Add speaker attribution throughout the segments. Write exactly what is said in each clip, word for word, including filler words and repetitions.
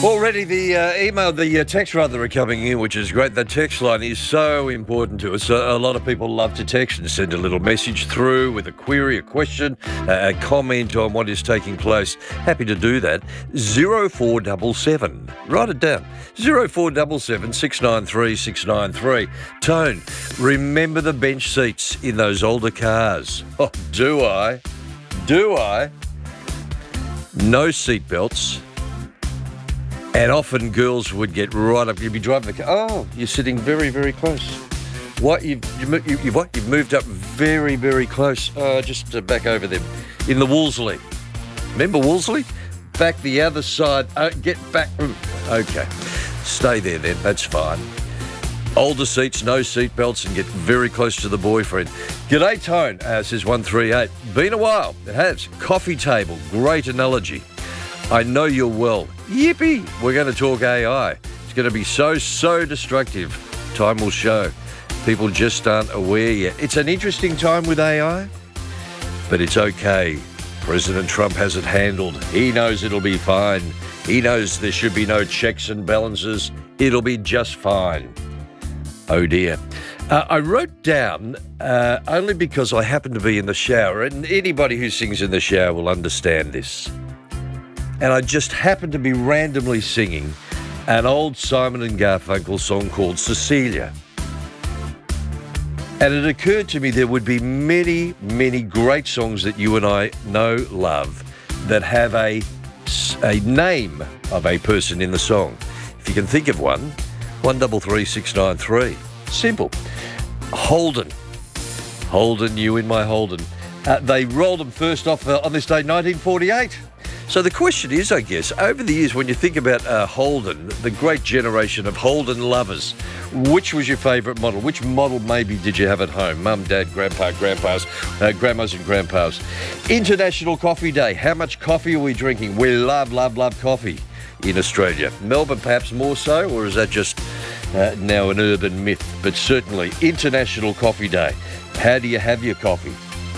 Speaker 1: Already the uh, email, the uh, text rather are coming in, which is great. The text line is so important to us. Uh, a lot of people love to text and send a little message through with a query, a question, uh, a comment on what is taking place. Happy to do that. zero four seven seven. Write it down. zero four seven seven, six nine three, six nine three. Tone, remember the bench seats in those older cars? Oh, do I? Do I? No seatbelts. And often girls would get right up. You'd be driving the car. Oh, you're sitting very, very close. What you've you, you, you've what you've moved up very, very close. Uh, just uh, back over them in the Wolseley. Remember Wolseley? Back the other side. Uh, get back. Okay, stay there then. That's fine. Older seats, no seat belts, and get very close to the boyfriend. G'day, Tone, uh, says one three eight. Been a while. It has. Coffee table. Great analogy. I know you're well. Yippee! We're going to talk A I. It's going to be so, so destructive. Time will show. People just aren't aware yet. It's an interesting time with A I, but it's okay. President Trump has it handled. He knows it'll be fine. He knows there should be no checks and balances. It'll be just fine. Oh dear. Uh, I wrote down, uh, only because I happen to be in the shower, and anybody who sings in the shower will understand this. And I just happened to be randomly singing an old Simon and Garfunkel song called Cecilia. And it occurred to me there would be many, many great songs that you and I know, love, that have a, a name of a person in the song. If you can think of one, one double three six nine three. Simple. Holden. Holden, you in my Holden. Uh, they rolled them first off uh, on this day, nineteen forty-eight. So the question is, I guess, over the years, when you think about uh, Holden, the great generation of Holden lovers, which was your favourite model? Which model maybe did you have at home? Mum, Dad, Grandpa, Grandpas, uh, Grandmas and Grandpas. International Coffee Day. How much coffee are we drinking? We love, love, love coffee in Australia. Melbourne perhaps more so, or is that just uh, now an urban myth? But certainly, International Coffee Day. How do you have your coffee?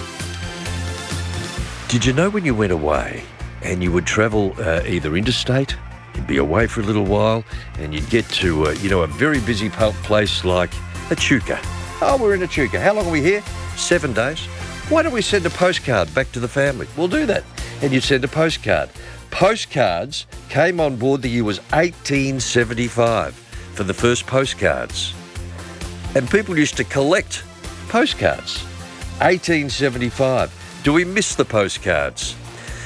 Speaker 1: Did you know when you went away and you would travel uh, either interstate, you'd be away for a little while, and you'd get to, uh, you know, a very busy place like Echuca. Oh, we're in Echuca. How long are we here? Seven days. Why don't we send a postcard back to the family? We'll do that. And you'd send a postcard. Postcards came on board, the year was eighteen seventy-five for the first postcards. And people used to collect postcards. eighteen seventy-five. Do we miss the postcards?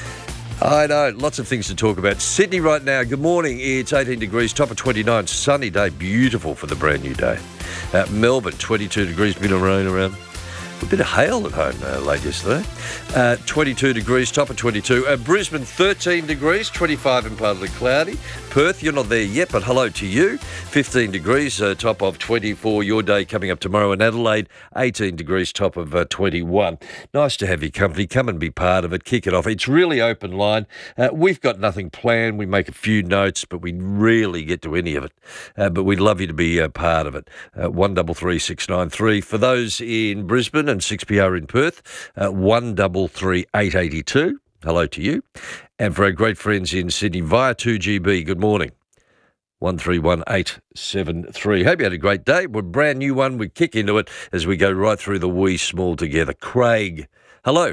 Speaker 1: I know, lots of things to talk about. Sydney right now, good morning. It's eighteen degrees, top of twenty-nine, sunny day, beautiful for the brand new day. Uh, Melbourne, twenty-two degrees, bit of rain around. A bit of hail at home uh, late yesterday. Uh, twenty-two degrees, top of twenty-two. Uh, Brisbane, thirteen degrees, twenty-five and partly cloudy. Perth, you're not there yet, but hello to you. fifteen degrees, uh, top of twenty-four. Your day coming up tomorrow in Adelaide. eighteen degrees, top of uh, twenty-one. Nice to have your company. Come and be part of it. Kick it off. It's really open line. Uh, we've got nothing planned. We make a few notes, but we rarely get to any of it. Uh, but we'd love you to be a part of it. Uh, one double three six nine three. For those in Brisbane and six P R in Perth, uh, one double three eight eighty two. Hello to you. And for our great friends in Sydney via two G B, good morning. one three one eight seven three. Hope you had a great day. We're a brand new one. We kick into it as we go right through the wee small together. Craig, hello.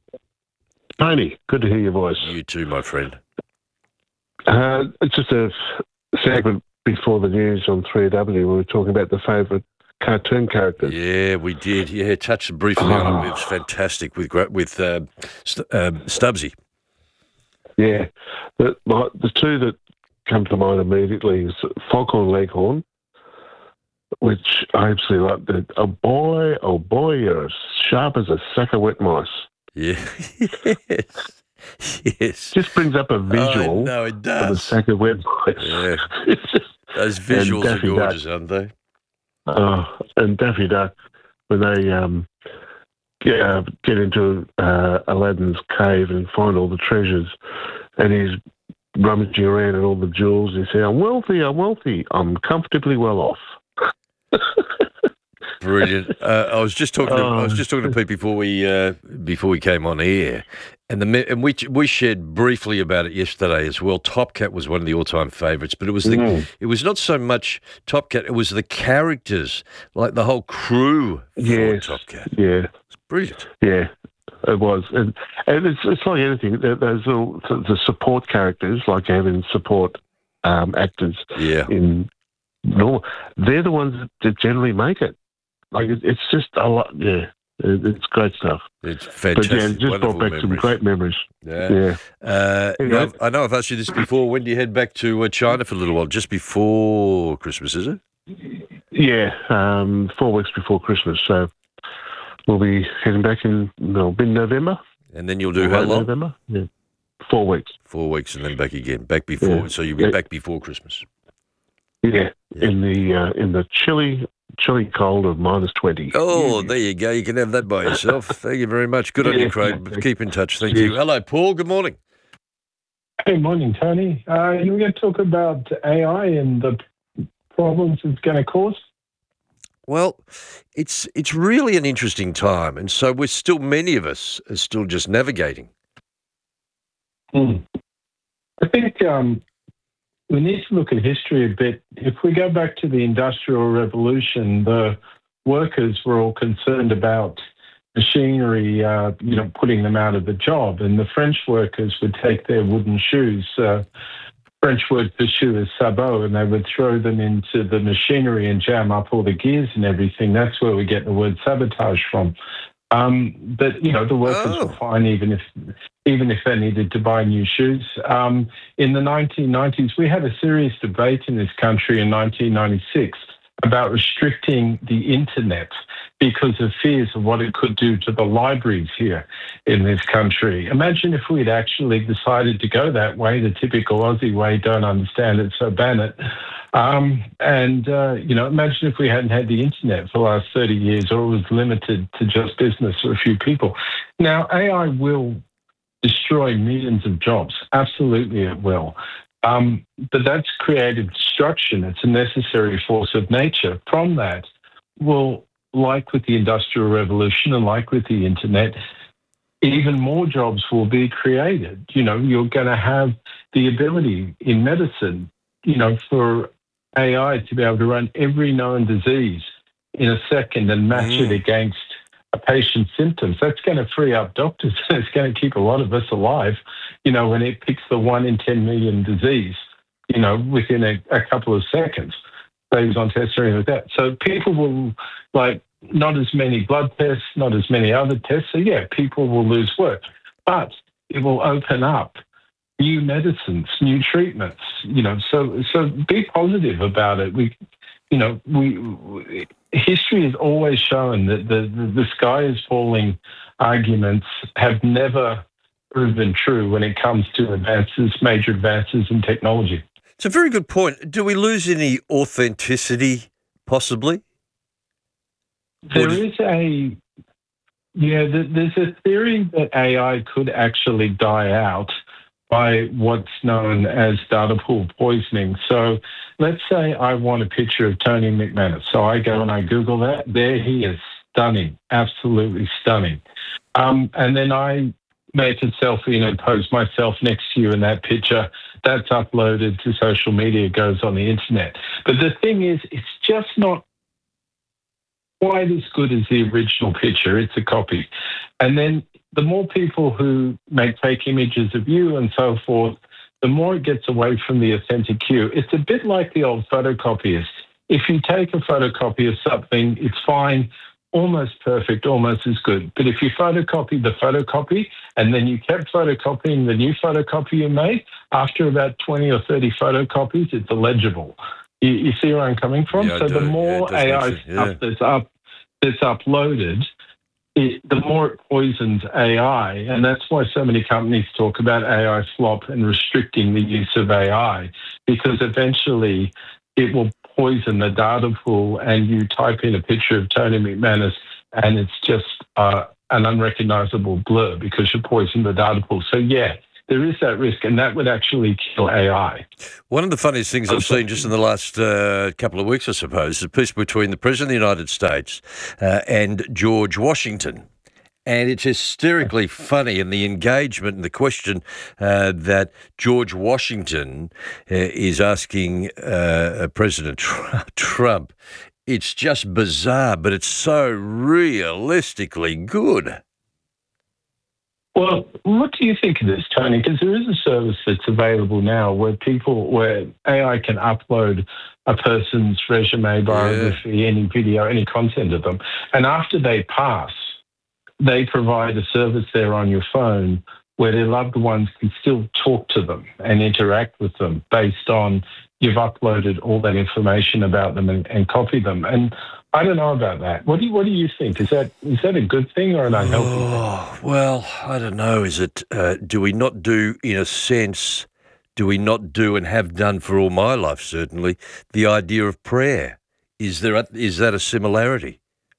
Speaker 2: Tony, good to hear your voice.
Speaker 1: You too, my friend.
Speaker 2: Uh, it's just a segment before the news on three W. We were talking about the favourite cartoon characters.
Speaker 1: Yeah, we did. Yeah, touched briefly
Speaker 2: oh.
Speaker 1: on it. It was fantastic with with uh, St- um, Stubbsy.
Speaker 2: Yeah, the, the two that come to mind immediately is Foghorn Leghorn, which I absolutely like. The, oh boy, oh boy, you're as sharp as a sack of wet mice.
Speaker 1: Yeah, yes, yes.
Speaker 2: Just brings up a visual.
Speaker 1: Oh, no, it does.
Speaker 2: Of a sack of wet mice.
Speaker 1: Yeah, those visuals are gorgeous, Duck. Aren't they?
Speaker 2: Oh, and Daffy Duck, when they um, get, uh, get into uh, Aladdin's cave and find all the treasures, and he's rummaging around at all the jewels, he says, I'm wealthy, I'm wealthy, I'm comfortably well off.
Speaker 1: Brilliant. Uh, I was just talking. To, I was
Speaker 2: Oh,
Speaker 1: just talking to Pete before we uh, before we came on air, and the me- and we we shared briefly about it yesterday as well. Top Cat was one of the all time favourites, but it was the
Speaker 2: mm,
Speaker 1: it was not so much Top Cat. It was the characters, like the whole crew for
Speaker 2: yes,
Speaker 1: Top Cat.
Speaker 2: yeah,
Speaker 1: It's brilliant.
Speaker 2: yeah. It was, and and it's it's like anything. there- There's all the support characters, like having support um, actors
Speaker 1: Yeah,
Speaker 2: in normal. They're the ones that generally make it. Like it, it's just a lot. Yeah, it, it's great stuff.
Speaker 1: it's
Speaker 2: But yeah,
Speaker 1: fantastic.
Speaker 2: it just
Speaker 1: Wonderful
Speaker 2: brought back some
Speaker 1: memories.
Speaker 2: great memories.
Speaker 1: Yeah.
Speaker 2: Yeah.
Speaker 1: Uh,
Speaker 2: Anyway.
Speaker 1: now, I know I've asked you this before. When do you head back to uh, China for a little while? Just before Christmas, is it?
Speaker 2: Yeah, um, four weeks before Christmas. So we'll be heading back in no, mid-November.
Speaker 1: And then you'll do how
Speaker 2: Late
Speaker 1: long?
Speaker 2: November. Yeah, four weeks.
Speaker 1: Four weeks, and then back again. Back before,
Speaker 2: Yeah.
Speaker 1: so you'll be
Speaker 2: Yeah.
Speaker 1: back before Christmas.
Speaker 2: Yeah,
Speaker 1: Yeah.
Speaker 2: in the uh, in the chilly, chilly cold of minus twenty.
Speaker 1: Oh, there you go. You can have that by yourself. Thank you very much. Good on you,
Speaker 2: Yeah.
Speaker 1: Craig. Keep in touch. Thank
Speaker 2: Cheers.
Speaker 1: you. Hello, Paul. Good morning.
Speaker 3: Hey, morning, Tony. Uh, you were going to talk about A I and the problems it's going to cause?
Speaker 1: Well, it's it's really an interesting time, and so we're still many of us are still just navigating.
Speaker 3: Hmm. I think um, we need to look at history a bit. If we go back to the Industrial Revolution, the workers were all concerned about machinery, uh, you know, putting them out of the job, and the French workers would take their wooden shoes. Uh, French word for shoe is sabot, and they would throw them into the machinery and jam up all the gears and everything. That's where we get the word sabotage from. Um, but you know, the workers
Speaker 1: Oh.
Speaker 3: were fine even if even if they needed to buy new shoes. Um, in the nineteen nineties, we had a serious debate in this country in nineteen ninety-six about restricting the internet because of fears of what it could do to the libraries here in this country. Imagine if we'd actually decided to go that way, the typical Aussie way, don't understand it, so ban it. Um, and, uh, you know, imagine if we hadn't had the internet for the last thirty years, or it was limited to just business or a few people. Now, A I will destroy millions of jobs. Absolutely it will. Um, but that's creative destruction. It's a necessary force of nature. From that, will, like with the Industrial Revolution and like with the internet, even more jobs will be created. You know, you're going to have the ability in medicine, you know, for A I to be able to run every known disease in a second and match
Speaker 1: Mm.
Speaker 3: it against a patient's symptoms. That's going to free up doctors. It's going to keep a lot of us alive, you know, when it picks the one in ten million disease, you know, within a, a couple of seconds, saves on tests or anything like that. So people will, like, not as many blood tests, not as many other tests. So, yeah, people will lose work. But it will open up new medicines, new treatments, you know, so so be positive about it. We, you know, we, we history has always shown that the, the, the sky is falling arguments have never proven true when it comes to advances, major advances in technology.
Speaker 1: It's a very good point. Do we lose any authenticity, possibly?
Speaker 3: There
Speaker 1: Or-
Speaker 3: is a, yeah, th- there's a theory that A I could actually die out by what's known as data pool poisoning. So let's say I want a picture of Tony McManus. So I go and I Google that. There he is, stunning, absolutely stunning. Um, and then I make a selfie and post myself next to you in that picture. That's uploaded to social media, goes on the internet. But the thing is, it's just not quite as good as the original picture. It's a copy. And then the more people who make fake images of you and so forth, the more it gets away from the authentic you. It's a bit like the old photocopiers. If you take a photocopy of something, it's fine, almost perfect, almost as good. But if you photocopy the photocopy and then you kept photocopying the new photocopy you made, after about twenty or thirty photocopies, it's illegible. You, you see where I'm coming from?
Speaker 1: Yeah, I
Speaker 3: so
Speaker 1: do.
Speaker 3: the
Speaker 1: Yeah, it
Speaker 3: more
Speaker 1: does make
Speaker 3: A I
Speaker 1: sense.
Speaker 3: stuff
Speaker 1: Yeah.
Speaker 3: that's up, that's uploaded, it, the more it poisons A I. And that's why so many companies talk about A I slop and restricting the use of A I, because eventually it will poison the data pool, and you type in a picture of Tony McManus and it's just uh, an unrecognizable blur because you poisoned the data pool. So, yeah, there is that risk, and that would actually kill A I.
Speaker 1: One of the funniest things I've seen just in the last uh, couple of weeks, I suppose, is a piece between the President of the United States uh, and George Washington. And it's hysterically funny, and the engagement and the question uh, that George Washington uh, is asking uh, President Trump, it's just bizarre, but it's so realistically good.
Speaker 3: Well, what do you think of this, Tony? Because there is a service that's available now where people, where A I can upload a person's resume, biography, yeah. any video, any content of them, and after they pass, they provide a service there on your phone where their loved ones can still talk to them and interact with them based on you've uploaded all that information about them and, and copy them. And I don't know about that. What do you, what do you think? Is that is that a good thing or an unhealthy
Speaker 1: oh,
Speaker 3: thing?
Speaker 1: Well, I don't know. Is it? Uh, do we not do, in a sense, do we not do and have done for all my life, certainly, the idea of prayer? Is there a, is that a similarity?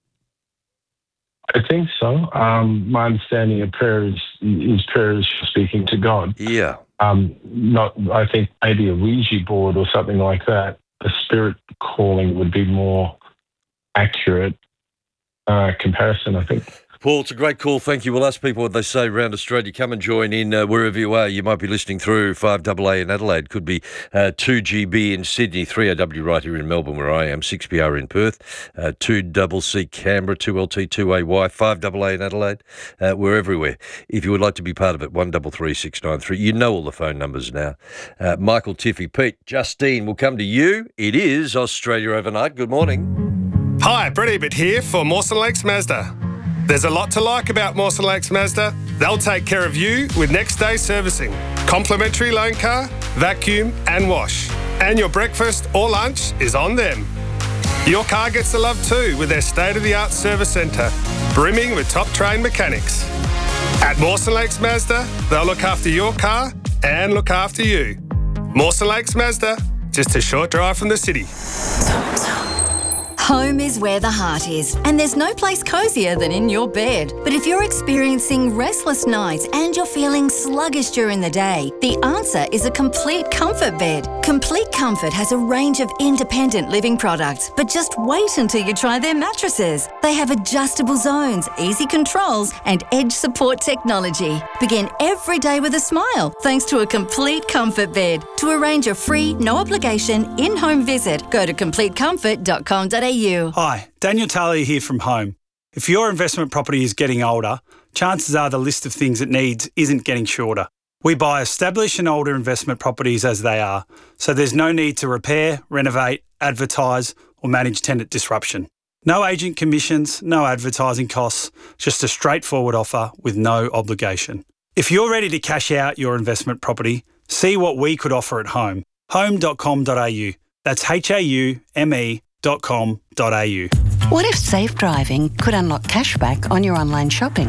Speaker 3: I think so. Um, my understanding of prayer is, is prayer is speaking to God.
Speaker 1: Yeah.
Speaker 3: Um, not, I think maybe a Ouija board or something like that. A spirit calling would be more accurate uh, comparison, I think.
Speaker 1: Paul, it's a great call. Thank you. We'll ask people what they say around Australia. Come and join in uh, wherever you are. You might be listening through five A A in Adelaide. Could be uh, two G B in Sydney, three O W right here in Melbourne where I am, six P R in Perth, uh, two C C Canberra, two L T, two A Y, five A A in Adelaide. Uh, we're everywhere. If you would like to be part of it, one three three six nine three. You know all the phone numbers now. Uh, Michael, Tiffy, Pete, Justine, we'll come to you. It is Australia Overnight. Good morning.
Speaker 4: Hi, Brett Ebert here for Mawson Lakes Mazda. There's a lot to like about Mawson Lakes Mazda. They'll take care of you with next day servicing, complimentary loan car, vacuum and wash. And your breakfast or lunch is on them. Your car gets the love too with their state-of-the-art service centre, brimming with top-trained mechanics. At Mawson Lakes Mazda, they'll look after your car and look after you. Mawson Lakes Mazda, just a short drive from the city.
Speaker 5: Home is where the heart is, and there's no place cosier than in your bed. But if you're experiencing restless nights and you're feeling sluggish during the day, the answer is a Complete Comfort bed. Complete Comfort has a range of independent living products, but just wait until you try their mattresses. They have adjustable zones, easy controls, and edge support technology. Begin every day with a smile thanks to a Complete Comfort bed. To arrange a free, no obligation, in-home visit, go to complete comfort dot com dot a u.
Speaker 6: Hi, Daniel Talia here from Home. If your investment property is getting older, chances are the list of things it needs isn't getting shorter. We buy established and older investment properties as they are, so there's no need to repair, renovate, advertise or manage tenant disruption. No agent commissions, no advertising costs, just a straightforward offer with no obligation. If you're ready to cash out your investment property, see what we could offer at Home. home dot com dot a u. That's H A U M E dot com dot a u.
Speaker 7: What if safe driving could unlock cashback on your online shopping?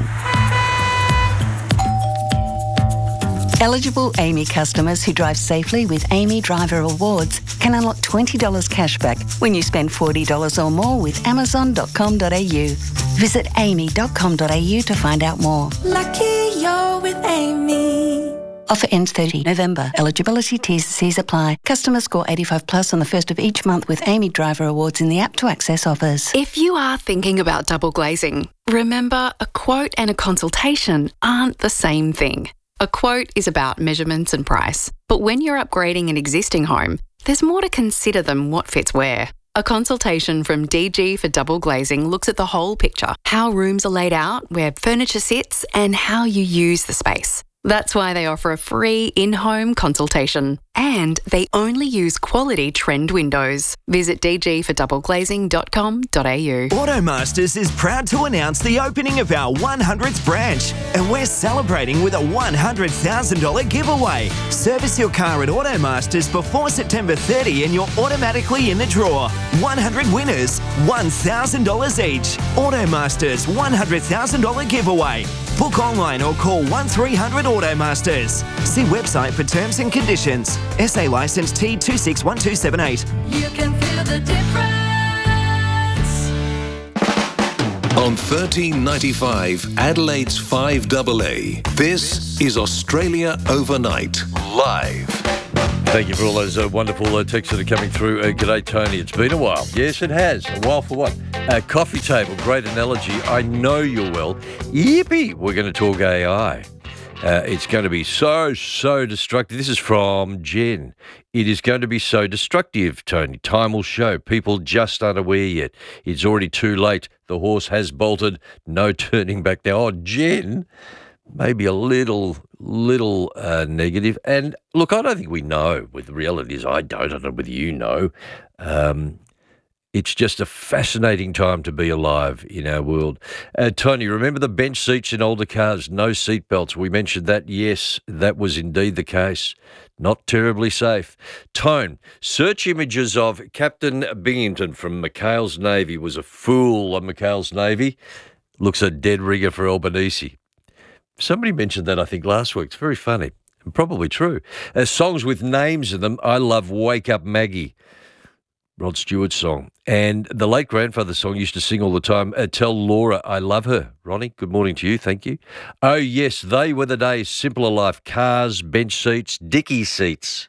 Speaker 7: Eligible A M I customers who drive safely with A M I Driver Rewards can unlock twenty dollars cashback when you spend forty dollars or more with amazon dot com dot a u. Visit A M I dot com dot a u to find out more.
Speaker 8: Lucky you're with A M I.
Speaker 7: Offer ends thirtieth of November. Eligibility T's and C's apply. Customers score eighty-five plus on the first of each month with A M I Driver Awards in the app to access offers.
Speaker 9: If you are thinking about double glazing, remember a quote and a consultation aren't the same thing. A quote is about measurements and price, but when you're upgrading an existing home, there's more to consider than what fits where. A consultation from D G for Double Glazing looks at the whole picture, how rooms are laid out, where furniture sits, and how you use the space. That's why they offer a free in-home consultation. And they only use quality trend windows. Visit d g for double glazing dot com dot a u.
Speaker 10: Automasters is proud to announce the opening of our one hundredth branch. And we're celebrating with a one hundred thousand dollars giveaway. Service your car at Automasters before September thirtieth and you're automatically in the draw. one hundred winners, one thousand dollars each. Automasters one hundred thousand dollars giveaway. Book online or call one three hundred Automasters. See website for terms and conditions. S A licence T two six one two seven eight.
Speaker 8: You can feel the difference.
Speaker 11: On thirteen ninety-five Adelaide's five A A. This is Australia Overnight, live.
Speaker 1: Thank you for all those uh, wonderful uh, texts that are coming through. Uh, g'day, Tony. It's been a while. Yes, it has. A while for what? Uh, coffee table, great analogy. I know you're well. Yippee! We're going to talk A I. Uh, it's going to be so, so destructive. This is from Jen. It is going to be so destructive, Tony. Time will show. People just aren't aware yet. It's already too late. The horse has bolted. No turning back now. Oh, Jen, maybe a little, little uh, negative. And look, I don't think we know what the reality is. I don't. I don't know whether you know. Um, It's just a fascinating time to be alive in our world. Uh, Tony, remember the bench seats in older cars, no seat belts? We mentioned that. Yes, that was indeed the case. Not terribly safe. Tone, search images of Captain Binghamton from McHale's Navy was a fool on McHale's Navy. Looks a dead rigger for Albanese. Somebody mentioned that, I think, last week. It's very funny and probably true. Uh, songs with names in them. I love Wake Up Maggie, Rod Stewart's song. And the late grandfather's song used to sing all the time, uh, Tell Laura I Love Her. Ronnie, good morning to you. Thank you. Oh, yes, they were the days. Simpler life. Cars, bench seats, dicky seats.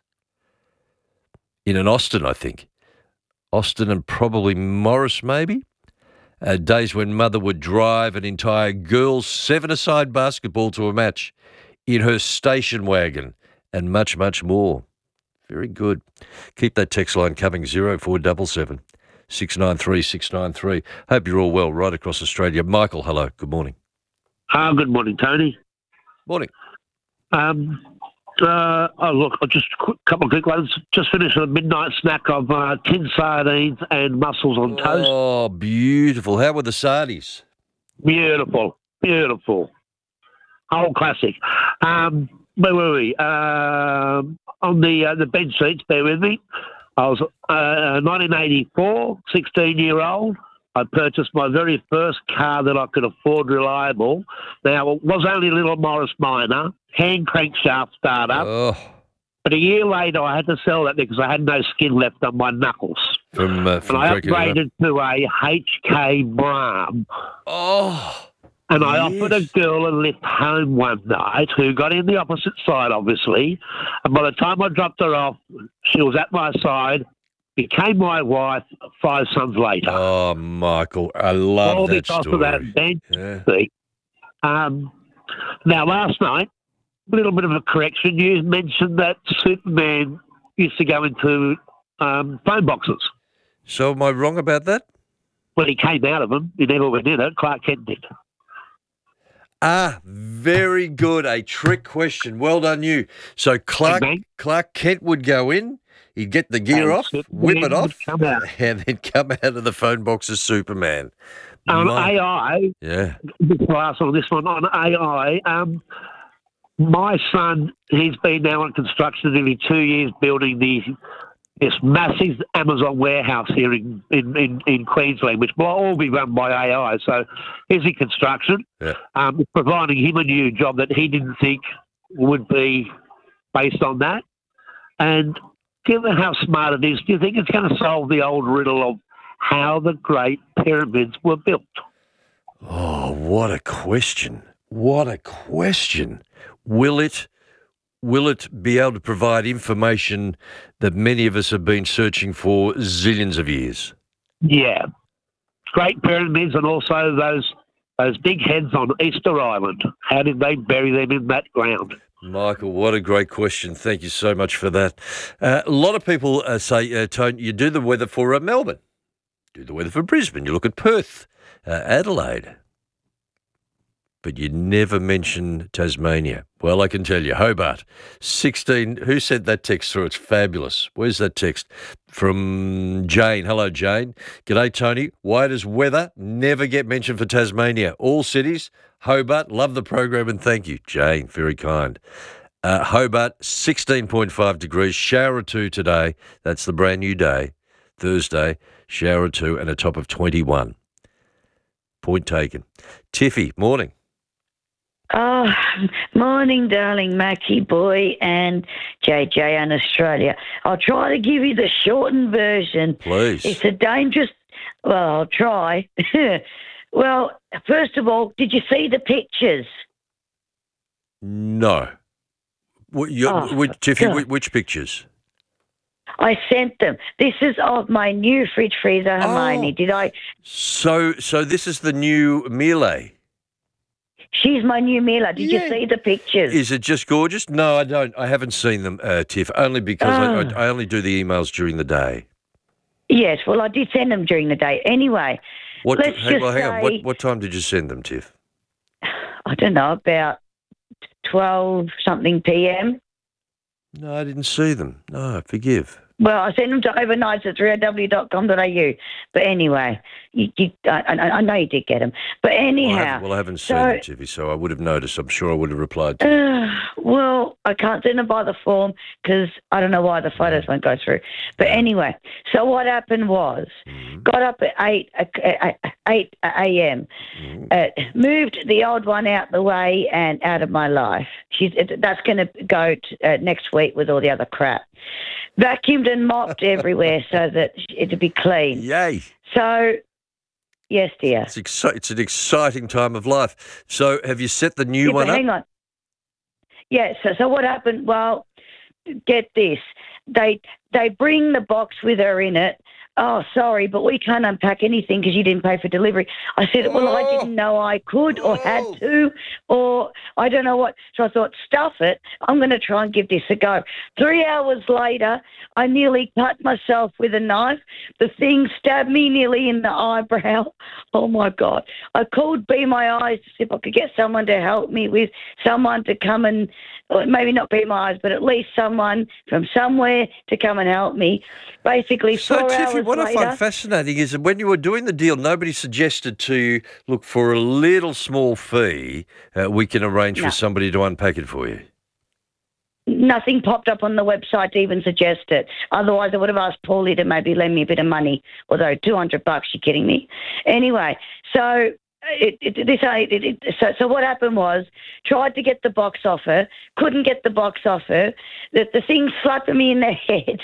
Speaker 1: In an Austin, I think. Austin and probably Morris, maybe. Uh, days when mother would drive an entire girls' seven-a-side basketball to a match in her station wagon and much, much more. Very good. Keep that text line coming, zero four seven seven, six nine three, six nine three. Hope you're all well right across Australia. Michael, hello. Good morning.
Speaker 12: Uh, good morning, Tony.
Speaker 1: Morning.
Speaker 12: Um, uh, oh, look, I'll just a couple of quick ones. Just finished a midnight snack of uh, tin sardines and mussels on toast.
Speaker 1: Oh, beautiful. How were the sardies?
Speaker 12: Beautiful. Beautiful. Old classic. Um, where were we? Um, on the uh, the bench seats, bear with me. I was uh, nineteen eighty-four, sixteen-year-old. I purchased my very first car that I could afford reliable. Now, it was only a little Morris Minor, hand crankshaft startup.
Speaker 1: Oh.
Speaker 12: But a year later, I had to sell that because I had no skin left on my knuckles.
Speaker 1: From, uh, from
Speaker 12: and I upgraded to a H K Brahm.
Speaker 1: Oh.
Speaker 12: And I
Speaker 1: yes.
Speaker 12: offered a girl a lift home one night who got in the opposite side, obviously. And by the time I dropped her off, she was at my side, became my wife five sons later.
Speaker 1: Oh, Michael, I love
Speaker 12: All
Speaker 1: that
Speaker 12: because
Speaker 1: story.
Speaker 12: of that bench
Speaker 1: Yeah.
Speaker 12: seat. Um, now, last night, a little bit of a correction. You mentioned that Superman used to go into um, phone boxes.
Speaker 1: So am I wrong about that?
Speaker 12: When he came out of them, he never went in it. Clark Kent did.
Speaker 1: Ah, very good. A trick question. Well done, you. So Clark
Speaker 12: Hey,
Speaker 1: Clark Kent would go in, he'd get the gear
Speaker 12: And
Speaker 1: off,
Speaker 12: Superman
Speaker 1: whip it
Speaker 12: would
Speaker 1: off,
Speaker 12: come out.
Speaker 1: and then come out of the phone box as Superman.
Speaker 12: Um,
Speaker 1: My-
Speaker 12: A I,
Speaker 1: Yeah.
Speaker 12: this last on this one, on A I, um, my son, he's been now on construction nearly two years building the this massive Amazon warehouse here in, in, in, in Queensland, which will all be run by A I. So he's in construction.
Speaker 1: Yeah.
Speaker 12: Um, it's providing him a new job that he didn't think would be based on that. And given how smart it is, do you think it's going to solve the old riddle of how the Great Pyramids were built?
Speaker 1: Oh, what a question. What a question. Will it will it be able to provide information that many of us have been searching for zillions of years?
Speaker 12: Yeah. Great Pyramids and also those those big heads on Easter Island. How did they bury them in that ground?
Speaker 1: Michael, what a great question. Thank you so much for that. Uh, a lot of people uh, say, uh, Tony, you do the weather for uh, Melbourne, do the weather for Brisbane, you look at Perth, uh, Adelaide, but you never mention Tasmania. Well, I can tell you, Hobart, sixteen, who sent that text through? It's fabulous. Where's that text? From Jane. Hello, Jane. G'day, Tony. Why does weather never get mentioned for Tasmania? All cities, Hobart, love the program and thank you. Jane, very kind. Uh, Hobart, sixteen point five degrees, shower two today. That's the brand new day. Thursday, shower two and a top of twenty-one. Point taken. Tiffy, morning.
Speaker 13: Oh, morning, darling Mackie boy and J J in Australia. I'll try to give you the shortened version.
Speaker 1: Please.
Speaker 13: It's a dangerous, well, I'll try. Well, first of all, did you see the pictures?
Speaker 1: No. What, you,
Speaker 13: Oh,
Speaker 1: which, Tiffy,
Speaker 13: God.
Speaker 1: which, which pictures?
Speaker 13: I sent them. This is of my new fridge freezer, Hermione.
Speaker 1: Oh.
Speaker 13: Did I?
Speaker 1: So, so this is the new Miele.
Speaker 13: She's my new Mila. Did
Speaker 1: Yeah.
Speaker 13: you see the pictures?
Speaker 1: Is it just gorgeous? No, I don't. I haven't seen them, uh, Tiff, only because I,
Speaker 13: Oh.
Speaker 1: I, I only do the emails during the day.
Speaker 13: Yes, well, I did send them during the day. Anyway,
Speaker 1: What?
Speaker 13: let's
Speaker 1: hang,
Speaker 13: just
Speaker 1: well, hang
Speaker 13: say,
Speaker 1: on. What, what time did you send them, Tiff?
Speaker 13: I don't know, about twelve something p m.
Speaker 1: No, I didn't see them. No, forgive.
Speaker 13: Well, I sent them to overnights at three o w dot com dot a u. But anyway, you, you, I, I, I know you did get them. But
Speaker 1: Well, I
Speaker 13: anyhow,
Speaker 1: haven't, well, I haven't seen
Speaker 13: so,
Speaker 1: them, Tiffy, so I would have noticed. I'm sure I would have replied to you.
Speaker 13: Uh, well, I can't send them by the form because I don't know why the photos won't go through. But anyway, so what happened was,
Speaker 1: Mm-hmm.
Speaker 13: got up at eight eight a m.
Speaker 1: Mm-hmm.
Speaker 13: Uh, moved the old one out the way and out of my life. She's that's going to go t- uh, next week with all the other crap. Vacuumed and mopped everywhere so that it'd be clean.
Speaker 1: Yay.
Speaker 13: So, yes, dear.
Speaker 1: It's, exci- it's an exciting time of life. So have you set the new
Speaker 13: Yeah,
Speaker 1: one
Speaker 13: but
Speaker 1: up?
Speaker 13: hang on. Yeah, so, so what happened? Well, get this. They they bring the box with her in it. Oh, sorry, but we can't unpack anything because you didn't pay for delivery. I said, well, I didn't know I could or had to, or I don't know what. So I thought, stuff it. I'm going to try and give this a go. Three hours later, I nearly cut myself with a knife. The thing stabbed me nearly in the eyebrow. Oh, my God. I called Be My Eyes to see if I could get someone to help me with, someone to come and, or maybe not Be My Eyes, but at least someone from somewhere to come and help me. Basically,
Speaker 1: So,
Speaker 13: four
Speaker 1: Tiffy,
Speaker 13: hours
Speaker 1: what
Speaker 13: later,
Speaker 1: I find fascinating is that when you were doing the deal, nobody suggested to you, look, for a little small fee, uh, we can arrange
Speaker 13: No.
Speaker 1: for somebody to unpack it for you.
Speaker 13: nothing popped up on the website to even suggest it. Otherwise, I would have asked Paulie to maybe lend me a bit of money. Although two hundred bucks, you're kidding me. Anyway, so it, it, this, it, it, so, so what happened was, tried to get the box off her, couldn't get the box off her. The, the thing slapped me in the head.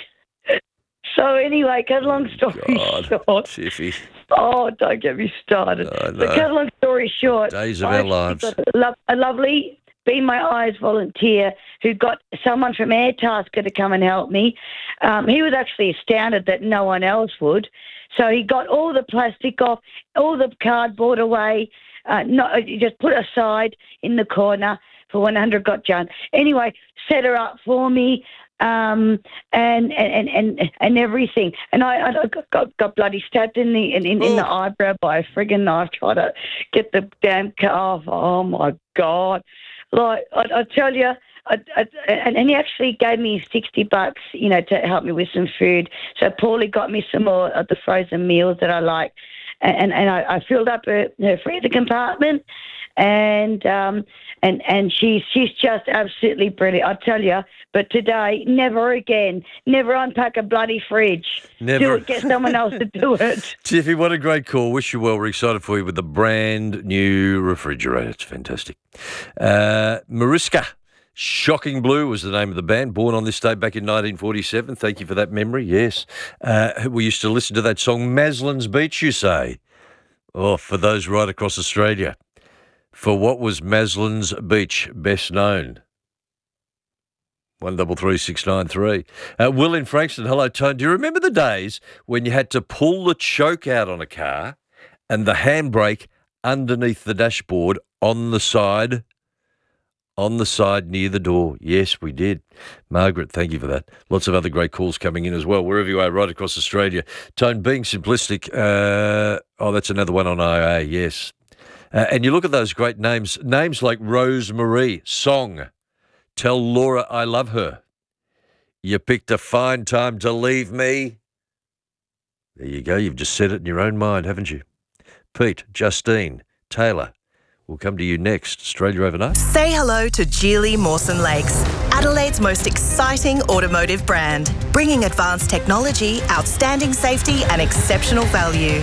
Speaker 13: So anyway, cut a long story
Speaker 1: God,
Speaker 13: short.
Speaker 1: Tiffy.
Speaker 13: Oh, don't get me started.
Speaker 1: I
Speaker 13: But
Speaker 1: know.
Speaker 13: cut a long story short.
Speaker 1: Days of
Speaker 13: I
Speaker 1: our
Speaker 13: actually
Speaker 1: lives.
Speaker 13: got A, lo- a lovely Be My Eyes volunteer who got someone from Airtasker to come and help me. Um, he was actually astounded that no one else would. So he got all the plastic off, all the cardboard away, uh, not, he just put aside in the corner for when one hundred got done. Anyway, set her up for me. Um, and, and, and, and everything. And I, I got, got, got bloody stabbed in the in, in, in the eyebrow by a friggin' knife trying to get the damn car off. Oh, my God. Like, I, I tell you, I, I, and, and he actually gave me sixty bucks, you know, to help me with some food. So Paulie got me some more of the frozen meals that I like. And, and I, I filled up her, her freezer compartment. And um and and she's she's just absolutely brilliant, I tell you. But today, never again, never unpack a bloody fridge.
Speaker 1: Never.
Speaker 13: Do it, get someone else to do it.
Speaker 1: Tiffy, what a great call. Wish you well. We're excited for you with the brand new refrigerator. It's fantastic. Uh, Mariska, Shocking Blue was the name of the band, born on this day back in nineteen forty-seven. Thank you for that memory, yes. Uh, we used to listen to that song, Maslin's Beach, you say? Oh, for those right across Australia. For what was Maslin's Beach best known? One double three six nine three. Uh, Will in Frankston, hello, Tone. Do you remember the days when you had to pull the choke out on a car and the handbrake underneath the dashboard on the side, on the side near the door? Yes, we did. Margaret, thank you for that. Lots of other great calls coming in as well, wherever you are, right across Australia. Tone, being simplistic. Uh, oh, that's another one on I A. Yes. Uh, and you look at those great names, names like Rosemarie, Song. Tell Laura I love her. You picked a fine time to leave me. There you go. You've just said it in your own mind, haven't you? Pete, Justine, Taylor. We'll come to you next. Australia Overnight.
Speaker 14: Say hello to Geely Mawson Lakes, Adelaide's most exciting automotive brand, bringing advanced technology, outstanding safety and exceptional value.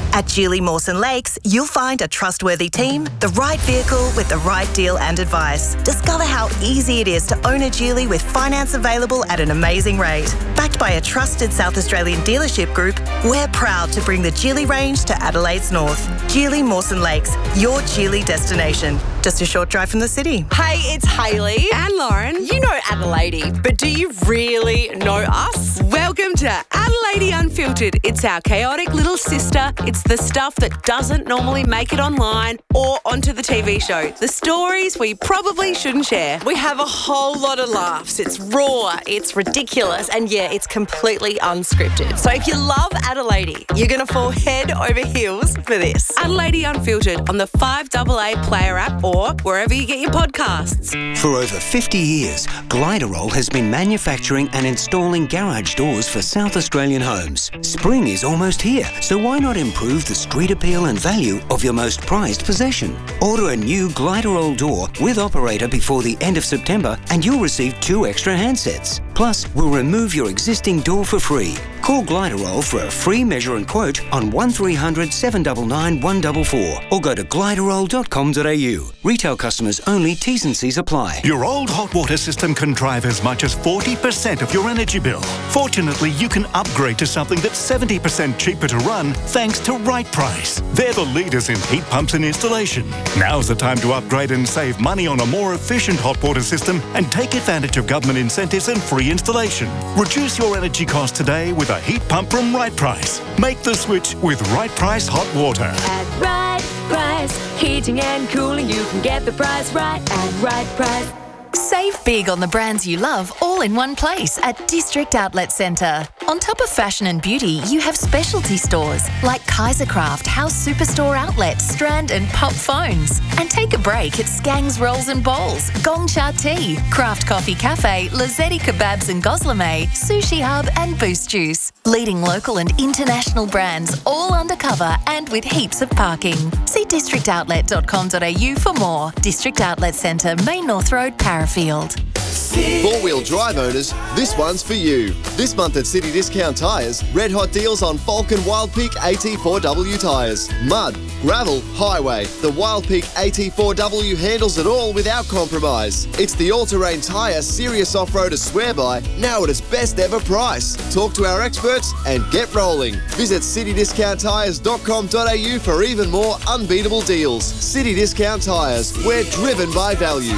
Speaker 14: At Geely Mawson Lakes, you'll find a trustworthy team, the right vehicle with the right deal and advice. Discover how easy it is to own a Geely with finance available at an amazing rate. Backed by a trusted South Australian dealership group, we're proud to bring the Geely range to Adelaide's north. Geely Mawson Lakes, your Geely destination. Just a short drive from the city.
Speaker 15: Hey, it's Hayley and Lauren. You know Adelaide, but do you really know us? Welcome to Adelaide Unfiltered. It's our chaotic little sister. It's the stuff that doesn't normally make it online or onto the T V show. The stories we probably shouldn't share. We have a whole lot of laughs. It's raw, it's ridiculous, and yeah, it's completely unscripted. So if you love Adelaide, you're going to fall head over heels for this. Adelaide Unfiltered on the five A A Player app or wherever you get your podcasts.
Speaker 16: For over fifty years, Gliderol has been manufacturing and installing garage doors for South Australian homes. Spring is almost here, so why not improve the street appeal and value of your most prized possession? Order a new Gliderol door with operator before the end of September and you'll receive two extra handsets. Plus, we'll remove your existing door for free. Call Gliderol for a free measure and quote on one three hundred, seven nine nine, one four four or go to gliderol dot com dot a u. Retail customers only, T's and C's apply.
Speaker 17: Your old hot water system can drive as much as forty percent of your energy bill. Fortunately, you can upgrade to something that's seventy percent cheaper to run thanks to Right Price. They're the leaders in heat pumps and installation. Now's the time to upgrade and save money on a more efficient hot water system and take advantage of government incentives and free installation. Reduce your energy costs today with a heat pump from Right Price. Make the switch with Right Price Hot Water.
Speaker 18: At Right Price, heating and cooling, you can get the price right at Right Price.
Speaker 5: Save big on the brands you love all in one place at District Outlet Centre. On top of fashion and beauty, you have specialty stores like Kaisercraft, House Superstore Outlet, Strand and Pop Phones. And take a break at Skang's Rolls and Bowls, Gong Cha Tea, Craft Coffee Cafe, Lazzetti Kebabs and Goslame, Sushi Hub and Boost Juice. Leading local and international brands all undercover and with heaps of parking. See district outlet dot com dot a u for more. District Outlet Centre, Main North Road, Parafield.
Speaker 19: Four-wheel drive owners, this one's for you. This month at City Discount Tyres, red hot deals on Falcon Wild Peak A T four W tyres. Mud, gravel, highway. The Wild Peak A T four W handles it all without compromise. It's the all-terrain tyre serious off-roaders swear by, now at its best ever price. Talk to our experts and get rolling. Visit city discount tyres dot com dot a u for even more unbeatable deals. City Discount Tyres, we're driven by value.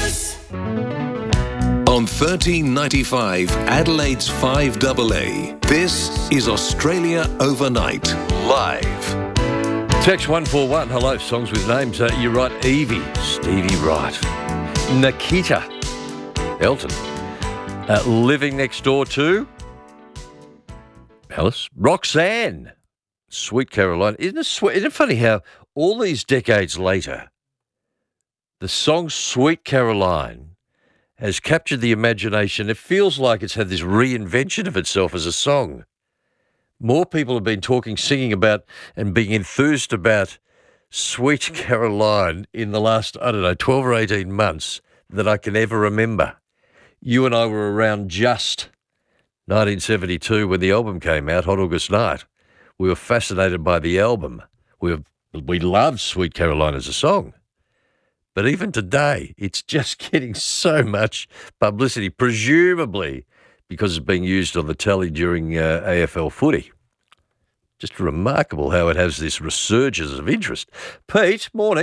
Speaker 11: On thirteen ninety-five, Adelaide's five A A, this is Australia Overnight, live.
Speaker 1: Text one four one, hello, songs with names. Uh, you're right, Evie, Stevie Wright, Nikita, Elton, uh, living next door to Alice, Roxanne, Sweet Caroline. Isn't it, sweet? Isn't it funny how all these decades later, the song Sweet Caroline has captured the imagination. It feels like it's had this reinvention of itself as a song. More people have been talking, singing about and being enthused about Sweet Caroline in the last, I don't know, twelve or eighteen months than I can ever remember. You and I were around just nineteen seventy-two when the album came out, Hot August Night. We were fascinated by the album. We were, we loved Sweet Caroline as a song. But even today, it's just getting so much publicity, presumably because it's being used on the telly during uh, A F L footy. Just remarkable how it has this resurgence of interest. Pete, morning.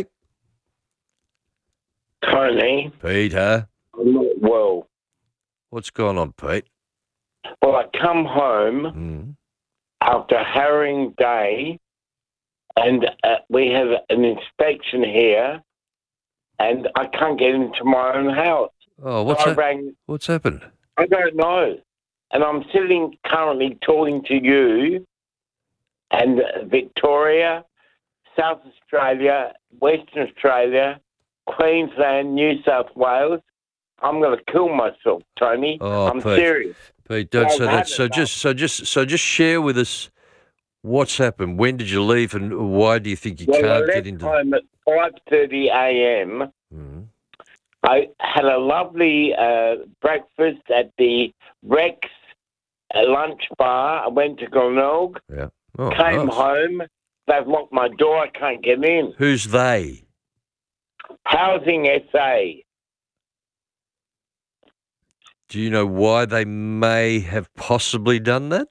Speaker 20: Tony.
Speaker 1: Pete, huh?
Speaker 20: Well.
Speaker 1: What's going on, Pete?
Speaker 20: Well, I come home
Speaker 1: mm.
Speaker 20: after a harrowing day, and uh, we have an inspection here, and I can't get into my own house.
Speaker 1: Oh, what's
Speaker 20: so
Speaker 1: that?
Speaker 20: rang,
Speaker 1: What's happened?
Speaker 20: I don't know. And I'm sitting currently talking to you and Victoria, South Australia, Western Australia, Queensland, New South Wales. I'm going to kill myself, Tony.
Speaker 1: Oh,
Speaker 20: I'm
Speaker 1: Pete.
Speaker 20: serious.
Speaker 1: Pete, don't say
Speaker 20: I've
Speaker 1: that.
Speaker 20: had
Speaker 1: So
Speaker 20: enough.
Speaker 1: just, so just, so just share with us what's happened. When did you leave, and why do you think you
Speaker 20: Well, I
Speaker 1: can't
Speaker 20: left
Speaker 1: get into?
Speaker 20: home at five thirty a.m.
Speaker 1: Mm.
Speaker 20: I had a lovely uh, breakfast at the Rex uh, lunch bar. I went to Glenelg,
Speaker 1: Yeah. Oh,
Speaker 20: came
Speaker 1: nice.
Speaker 20: home, they've locked my door. I can't get in.
Speaker 1: Who's they?
Speaker 20: Housing S A.
Speaker 1: Do you know why they may have possibly done that?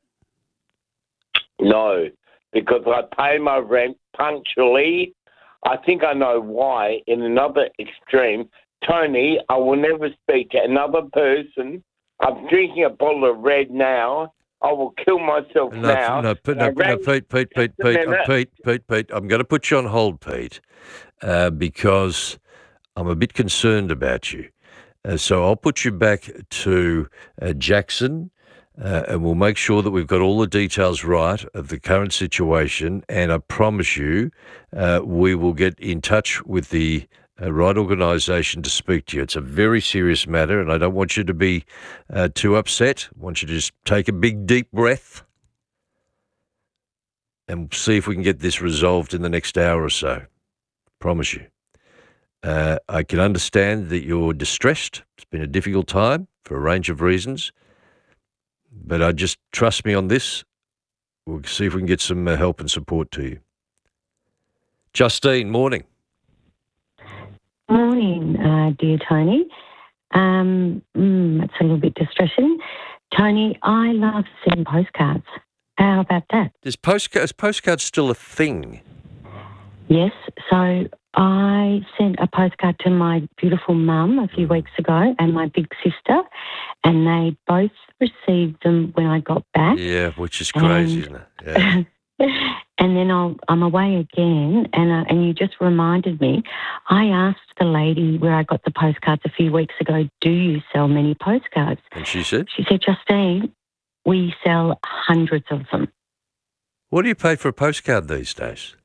Speaker 20: No, because I pay my rent punctually. I think I know why. In another extreme, Tony, I will never speak to another person. I'm drinking a bottle of red now. I will kill myself
Speaker 1: No,
Speaker 20: now.
Speaker 1: no, Pete, no,
Speaker 20: And I
Speaker 1: no,
Speaker 20: rang-
Speaker 1: Pete, Pete, Pete,
Speaker 20: Just a
Speaker 1: Pete, uh,
Speaker 20: minute.
Speaker 1: Pete, Pete, Pete. I'm going to put you on hold, Pete, uh, because I'm a bit concerned about you. Uh, so I'll put you back to uh, Jackson, uh, and we'll make sure that we've got all the details right of the current situation. And I promise you, uh, we will get in touch with the uh, right organisation to speak to you. It's a very serious matter, and I don't want you to be uh, too upset. I want you to just take a big, deep breath and see if we can get this resolved in the next hour or so. Promise you. Uh, I can understand that you're distressed. It's been a difficult time for a range of reasons. But I just trust me on this. We'll see if we can get some uh, help and support to you. Justine, morning.
Speaker 21: Morning, uh, dear Tony. Um, mm, it's a little bit distressing. Tony, I love sending postcards. How about that?
Speaker 1: Is postcards, postcards still a thing?
Speaker 21: Yes, so I sent a postcard to my beautiful mum a few weeks ago and my big sister, and they both received them when I got back.
Speaker 1: Yeah, which is crazy, isn't it? Yeah.
Speaker 21: And then I'll, I'm away again, and uh, and you just reminded me. I asked the lady where I got the postcards a few weeks ago, do you sell many postcards?
Speaker 1: And she said?
Speaker 21: She said, Justine, we sell hundreds of them.
Speaker 1: What do you pay for a postcard these days?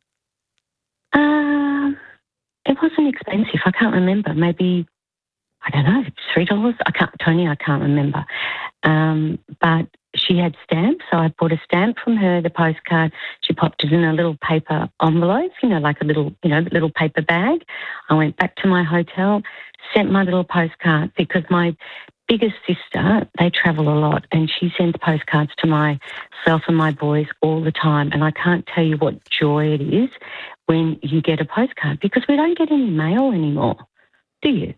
Speaker 21: Um, it wasn't expensive. I can't remember. Maybe, I don't know, three dollars. I can't, Tony, I can't remember. Um, but she had stamps, so I bought a stamp from her, the postcard. She popped it in a little paper envelope, you know, like a little, you know, little paper bag. I went back to my hotel, sent my little postcard because my biggest sister, they travel a lot, and she sends postcards to myself and my boys all the time. And I can't tell you what joy it is when you get a postcard, because we don't get any mail anymore, do you?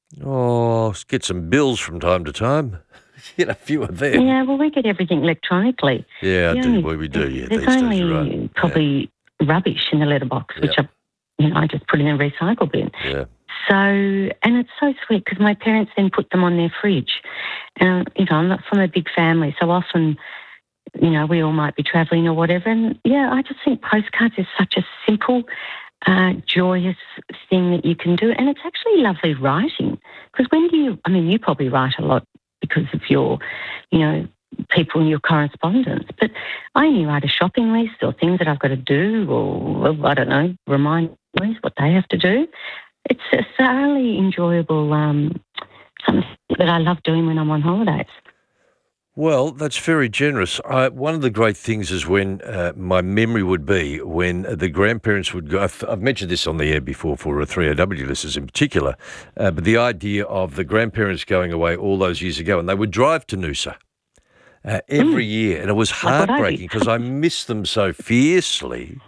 Speaker 1: Oh, get some bills from time to time. Get a few of them.
Speaker 21: Yeah, well, we get everything electronically.
Speaker 1: Yeah, I
Speaker 21: The
Speaker 1: do.
Speaker 21: only-
Speaker 1: Well, we do, yeah.
Speaker 21: There's
Speaker 1: These days,
Speaker 21: only
Speaker 1: you're right.
Speaker 21: probably rubbish in the letterbox, which I, you know, I just put in a recycle bin.
Speaker 1: Yeah.
Speaker 21: So, and it's so sweet because my parents then put them on their fridge. And, you know, I'm not from a big family, so often, you know, we all might be travelling or whatever. And, yeah, I just think postcards is such a simple, uh, joyous thing that you can do. And it's actually lovely writing because when do you, I mean, you probably write a lot because of your, you know, people in your correspondence. But I only write a shopping list or things that I've got to do or, I don't know, remind me what they have to do. It's a thoroughly enjoyable um, something that I love doing when I'm on holidays.
Speaker 1: Well, that's very generous. I, one of the great things is when uh, my memory would be when the grandparents would go. I've, I've mentioned this on the air before for three O W listeners in particular, uh, but the idea of the grandparents going away all those years ago, and they would drive to Noosa uh, every mm. year, and it was heartbreaking because I miss them so fiercely.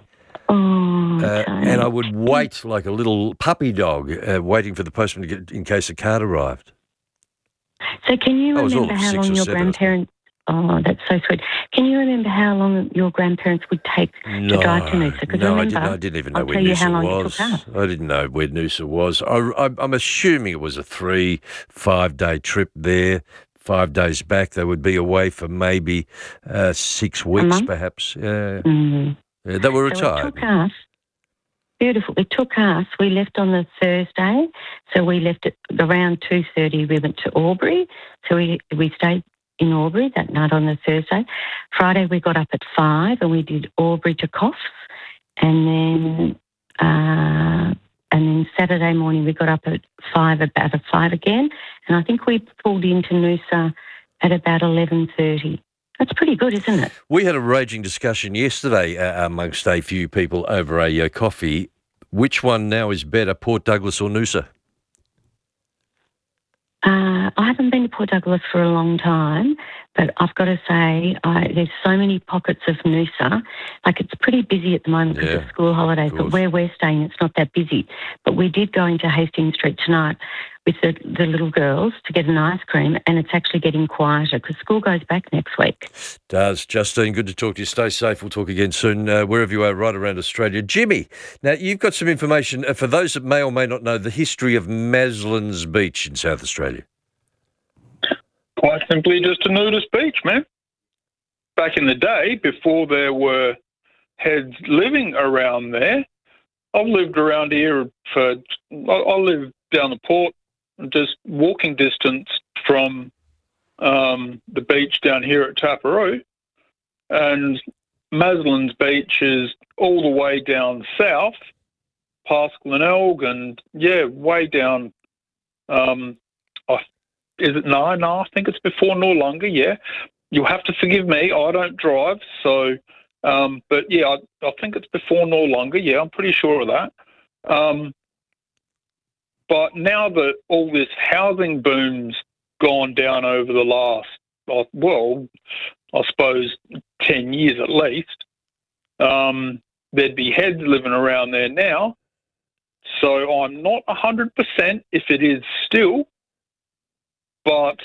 Speaker 21: Oh,
Speaker 1: uh, and I would wait like a little puppy dog, uh, waiting for the postman to get in case a card arrived.
Speaker 21: So can you
Speaker 1: I was
Speaker 21: remember
Speaker 1: all
Speaker 21: how
Speaker 1: six
Speaker 21: long
Speaker 1: or
Speaker 21: your
Speaker 1: seven, I think.
Speaker 21: grandparents... Oh, that's so sweet. Can you remember how long your grandparents would take
Speaker 1: No,
Speaker 21: to drive to Noosa? 'Cause
Speaker 1: no, I
Speaker 21: remember,
Speaker 1: didn't. I didn't even know
Speaker 21: I'll
Speaker 1: where
Speaker 21: tell you how
Speaker 1: Noosa
Speaker 21: long it
Speaker 1: was.
Speaker 21: took us.
Speaker 1: I didn't know where Noosa was. I, I, I'm assuming it was a three, five-day trip there. Five days back, they would be away for maybe uh, six weeks,
Speaker 21: month?
Speaker 1: perhaps. Yeah,
Speaker 21: Mm.
Speaker 1: yeah they were
Speaker 21: So it
Speaker 1: retired.
Speaker 21: took us, beautiful, it took us, we left on the Thursday, so we left at around two thirty, we went to Albury, so we, we stayed in Albury that night on the Thursday. Friday we got up at five and we did Albury to Coffs, and then uh, and then Saturday morning we got up at five, about at five again, and I think we pulled into Noosa at about eleven thirty. That's pretty good, isn't it?
Speaker 1: We had a raging discussion yesterday uh, amongst a few people over a uh, coffee. Which one now is better, Port Douglas or Noosa?
Speaker 21: Uh, I haven't been to Port Douglas for a long time, But I've got to say, I, there's so many pockets of Noosa. Like, it's pretty busy at the moment because
Speaker 1: Yeah,
Speaker 21: of school holidays, but where we're staying, it's not that busy. But we did go into Hastings Street tonight with the, the little girls to get an ice cream, and it's actually getting quieter because school goes back next week.
Speaker 1: Does. Justine, good to talk to you. Stay safe. We'll talk again soon, uh, wherever you are, right around Australia. Jimmy, now you've got some information uh, for those that may or may not know the history of Maslins Beach in South Australia.
Speaker 2: Quite simply just a nudist beach, man. Back in the day, before there were heads living around there, I've lived around here for, I, I live down the port, just walking distance from um, the beach down here at Taparoo. And Maslins Beach is all the way down south, past Glenelg, and yeah, way down, um, I, is it no, no, I think it's before Noarlunga, yeah. You'll have to forgive me, I don't drive, so, um, but yeah, I, I think it's before Noarlunga, yeah, I'm pretty sure of that. Um, But now that all this housing boom's gone down over the last, well, I suppose ten years at least, um, there'd be heads living around there now. So I'm not one hundred percent if it is still, but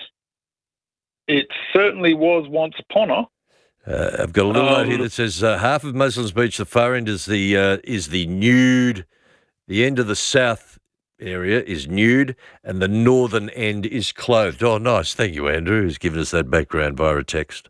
Speaker 2: it certainly was once upon a.
Speaker 1: Uh, I've got a little um, note here that says uh, half of Maslins Beach, the far end is the uh, is the nude, the end of the south area is nude, and the northern end is clothed. Oh, nice. Thank you, Andrew, who's given us that background via a text.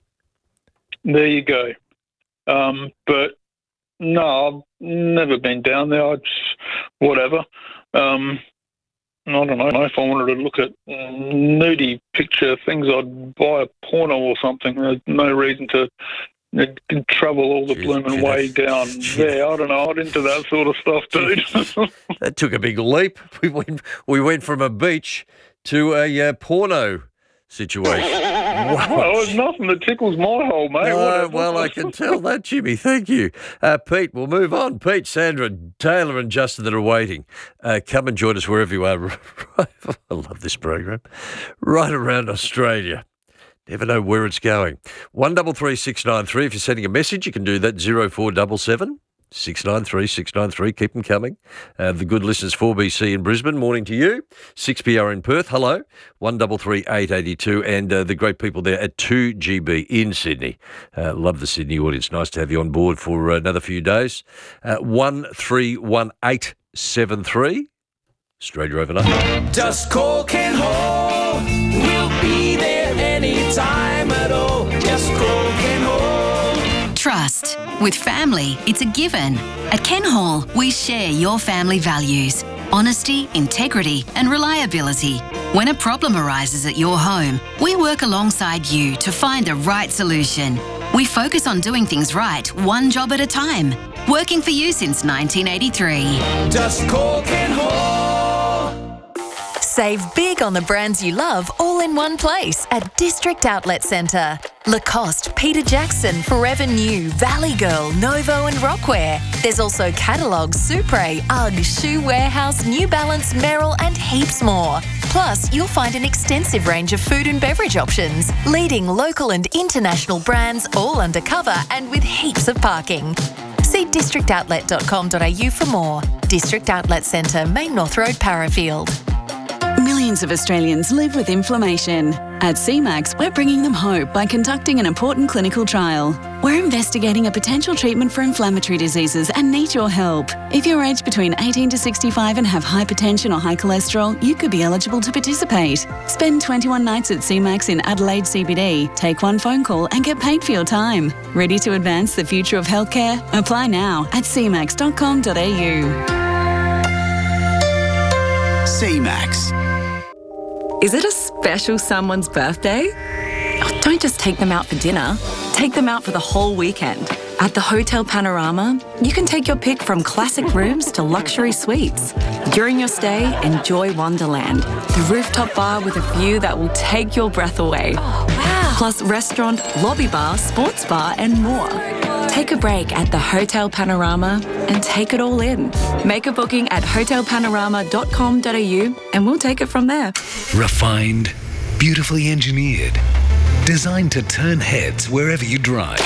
Speaker 2: There you go. Um, but no, I've never been down there. I just, whatever. Um, I don't know. If I wanted to look at nudie picture things, I'd buy a porno or something. There's no reason to travel all the blooming way down there. I don't know. I'm into that sort of stuff, dude.
Speaker 1: That took a big leap. We went, we went from a beach to a uh, porno situation. Wow.
Speaker 2: Well, there's nothing that tickles my hole, mate.
Speaker 1: No, well, I can tell that, Jimmy. Thank you. Uh, Pete, we'll move on. Pete, Sandra, Taylor and Justin that are waiting. Uh, come and join us wherever you are. I love this program. Right around Australia. Never know where it's going. One double three six nine three. If you're sending a message, you can do that. Zero four double seven six nine three six nine three. Keep them coming. Uh, the good listeners, four B C in Brisbane. Morning to you. Six P R in Perth. Hello. One double three eight eighty two. And uh, the great people there at two G B in Sydney. Uh, love the Sydney audience. Nice to have you on board for uh, another few days. Uh, one three one eight seven three. Australia overnight.
Speaker 22: Just call Ken Hall. We'll be there anytime at all. Just call Ken Hall.
Speaker 5: Trust. With family, it's a given. At Ken Hall, we share your family values. Honesty, integrity and reliability. When a problem arises at your home, we work alongside you to find the right solution. We focus on doing things right, one job at a time. Working for you since nineteen eighty-three.
Speaker 22: Just call Ken Hall.
Speaker 14: Save big on the brands you love all in one place at District Outlet Centre. Lacoste, Peter Jackson, Forever New, Valley Girl, Novo and Rockwear. There's also catalogues, Supre, UGG, Shoe Warehouse, New Balance, Merrill and heaps more. Plus, you'll find an extensive range of food and beverage options, leading local and international brands all undercover and with heaps of parking. See district outlet dot com dot a u for more. District Outlet Centre, Main North Road, Parafield.
Speaker 23: Millions of Australians live with inflammation. At C MAX, we're bringing them hope by conducting an important clinical trial. We're investigating a potential treatment for inflammatory diseases and need your help. If you're aged between eighteen to sixty-five and have hypertension or high cholesterol, you could be eligible to participate. Spend twenty-one nights at C MAX in Adelaide C B D, take one phone call and get paid for your time. Ready to advance the future of healthcare? Apply now at c max dot com dot a u.
Speaker 24: C MAX.
Speaker 25: Is it a special someone's birthday? Oh, don't just take them out for dinner. Take them out for the whole weekend. At the Hotel Panorama, you can take your pick from classic rooms to luxury suites. During your stay, enjoy Wonderland, the rooftop bar with a view that will take your breath away. Oh, wow. Plus restaurant, lobby bar, sports bar and more. Take a break at the Hotel Panorama and take it all in. Make a booking at hotel panorama dot com dot a u and we'll take it from there.
Speaker 11: Refined, beautifully engineered, Designed to turn heads wherever you drive.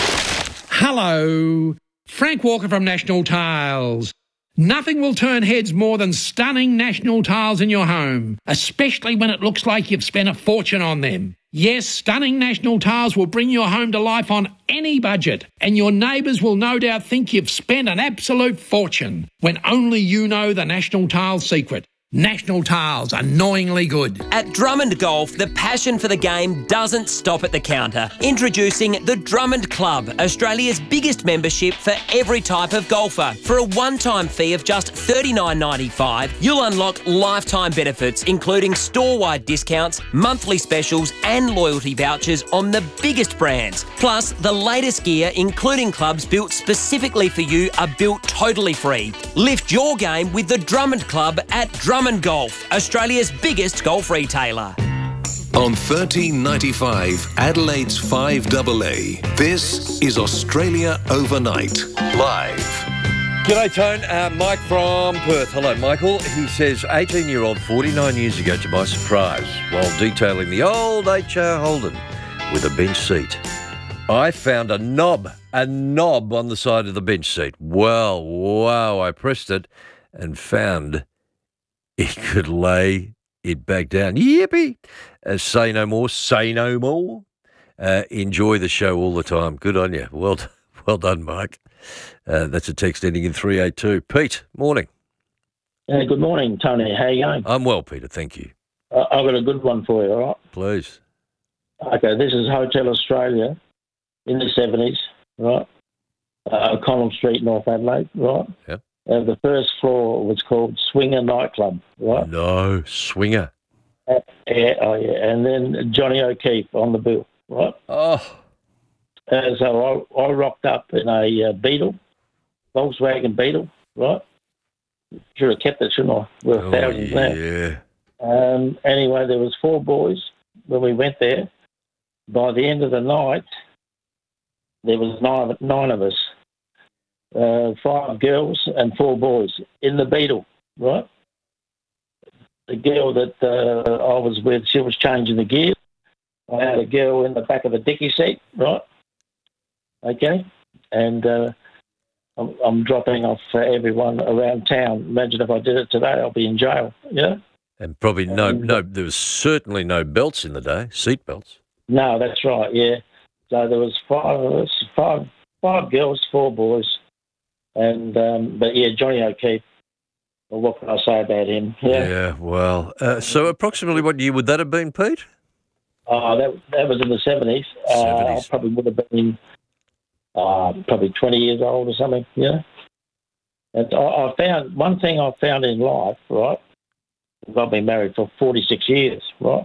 Speaker 3: Hello, Frank Walker from National Tiles. Nothing will turn heads more than stunning National Tiles in your home, especially when it looks like you've spent a fortune on them. Yes, stunning National Tiles will bring your home to life on any budget, and your neighbours will no doubt think you've spent an absolute fortune, when only you know the National Tiles secret. National Tiles, annoyingly good.
Speaker 4: At Drummond Golf, the passion for the game doesn't stop at the counter. Introducing the Drummond Club, Australia's biggest membership for every type of golfer. For a one-time fee of just thirty-nine ninety-five, you'll unlock lifetime benefits, including store-wide discounts, monthly specials and loyalty vouchers on the biggest brands. Plus, the latest gear, including clubs built specifically for you, are built totally free. Lift your game with the Drummond Club at Drummond Drummond Golf, Australia's biggest golf retailer.
Speaker 11: On thirteen ninety-five, Adelaide's five A A, this is Australia Overnight, live.
Speaker 1: G'day, Tone. Uh, Mike from Perth. Hello, Michael. He says, eighteen-year-old, forty-nine years ago, to my surprise, while detailing the old H R Holden with a bench seat, I found a knob, a knob on the side of the bench seat. Well, wow, I pressed it and found it could lay it back down. Yippee! Uh, say no more, say no more. Uh, enjoy the show all the time. Good on you. Well, d- well done, Mike. Uh, that's a text ending in three eight two. Pete, morning.
Speaker 6: Uh, good morning, Tony. How you going?
Speaker 1: I'm well, Peter. Thank you.
Speaker 6: Uh, I've got a good one for you, all right?
Speaker 1: Please.
Speaker 6: Okay, this is Hotel Australia in the seventies, right? Uh, O'Connell Street, North Adelaide, right?
Speaker 1: Yep.
Speaker 6: Uh, the first floor was called Swinger Nightclub, right?
Speaker 1: No, Swinger.
Speaker 6: Uh, yeah, oh yeah, and then Johnny O'Keefe on the bill, right?
Speaker 1: Oh.
Speaker 6: Uh, so I, I rocked up in a uh, Beetle, Volkswagen Beetle, right? Should have kept it, shouldn't I? We're
Speaker 1: Oh,
Speaker 6: thousands now.
Speaker 1: yeah.
Speaker 6: Um, anyway, there was four boys when we went there. By the end of the night, there was nine, nine of us. Uh, five girls and four boys in the Beetle, right? The girl that uh, I was with, she was changing the gear. I had a girl in the back of the dicky seat, right? Okay, and uh, I'm, I'm dropping off for everyone around town. Imagine if I did it today, I'll be in jail. Yeah.
Speaker 1: And probably no, no. There was certainly no belts in the day, seat belts.
Speaker 6: No, that's right. Yeah. So there was five of us, five, five girls, four boys. And um, but yeah, Johnny O'Keefe. Well, what can I say about him? Yeah.
Speaker 1: Yeah. Well, uh, so approximately what year would that have been, Pete?
Speaker 6: Oh, that that was in the seventies. Uh, I probably would have been uh, probably twenty years old or something. Yeah. And I, I found one thing I found in life. Right. I've been married for forty-six years. Right.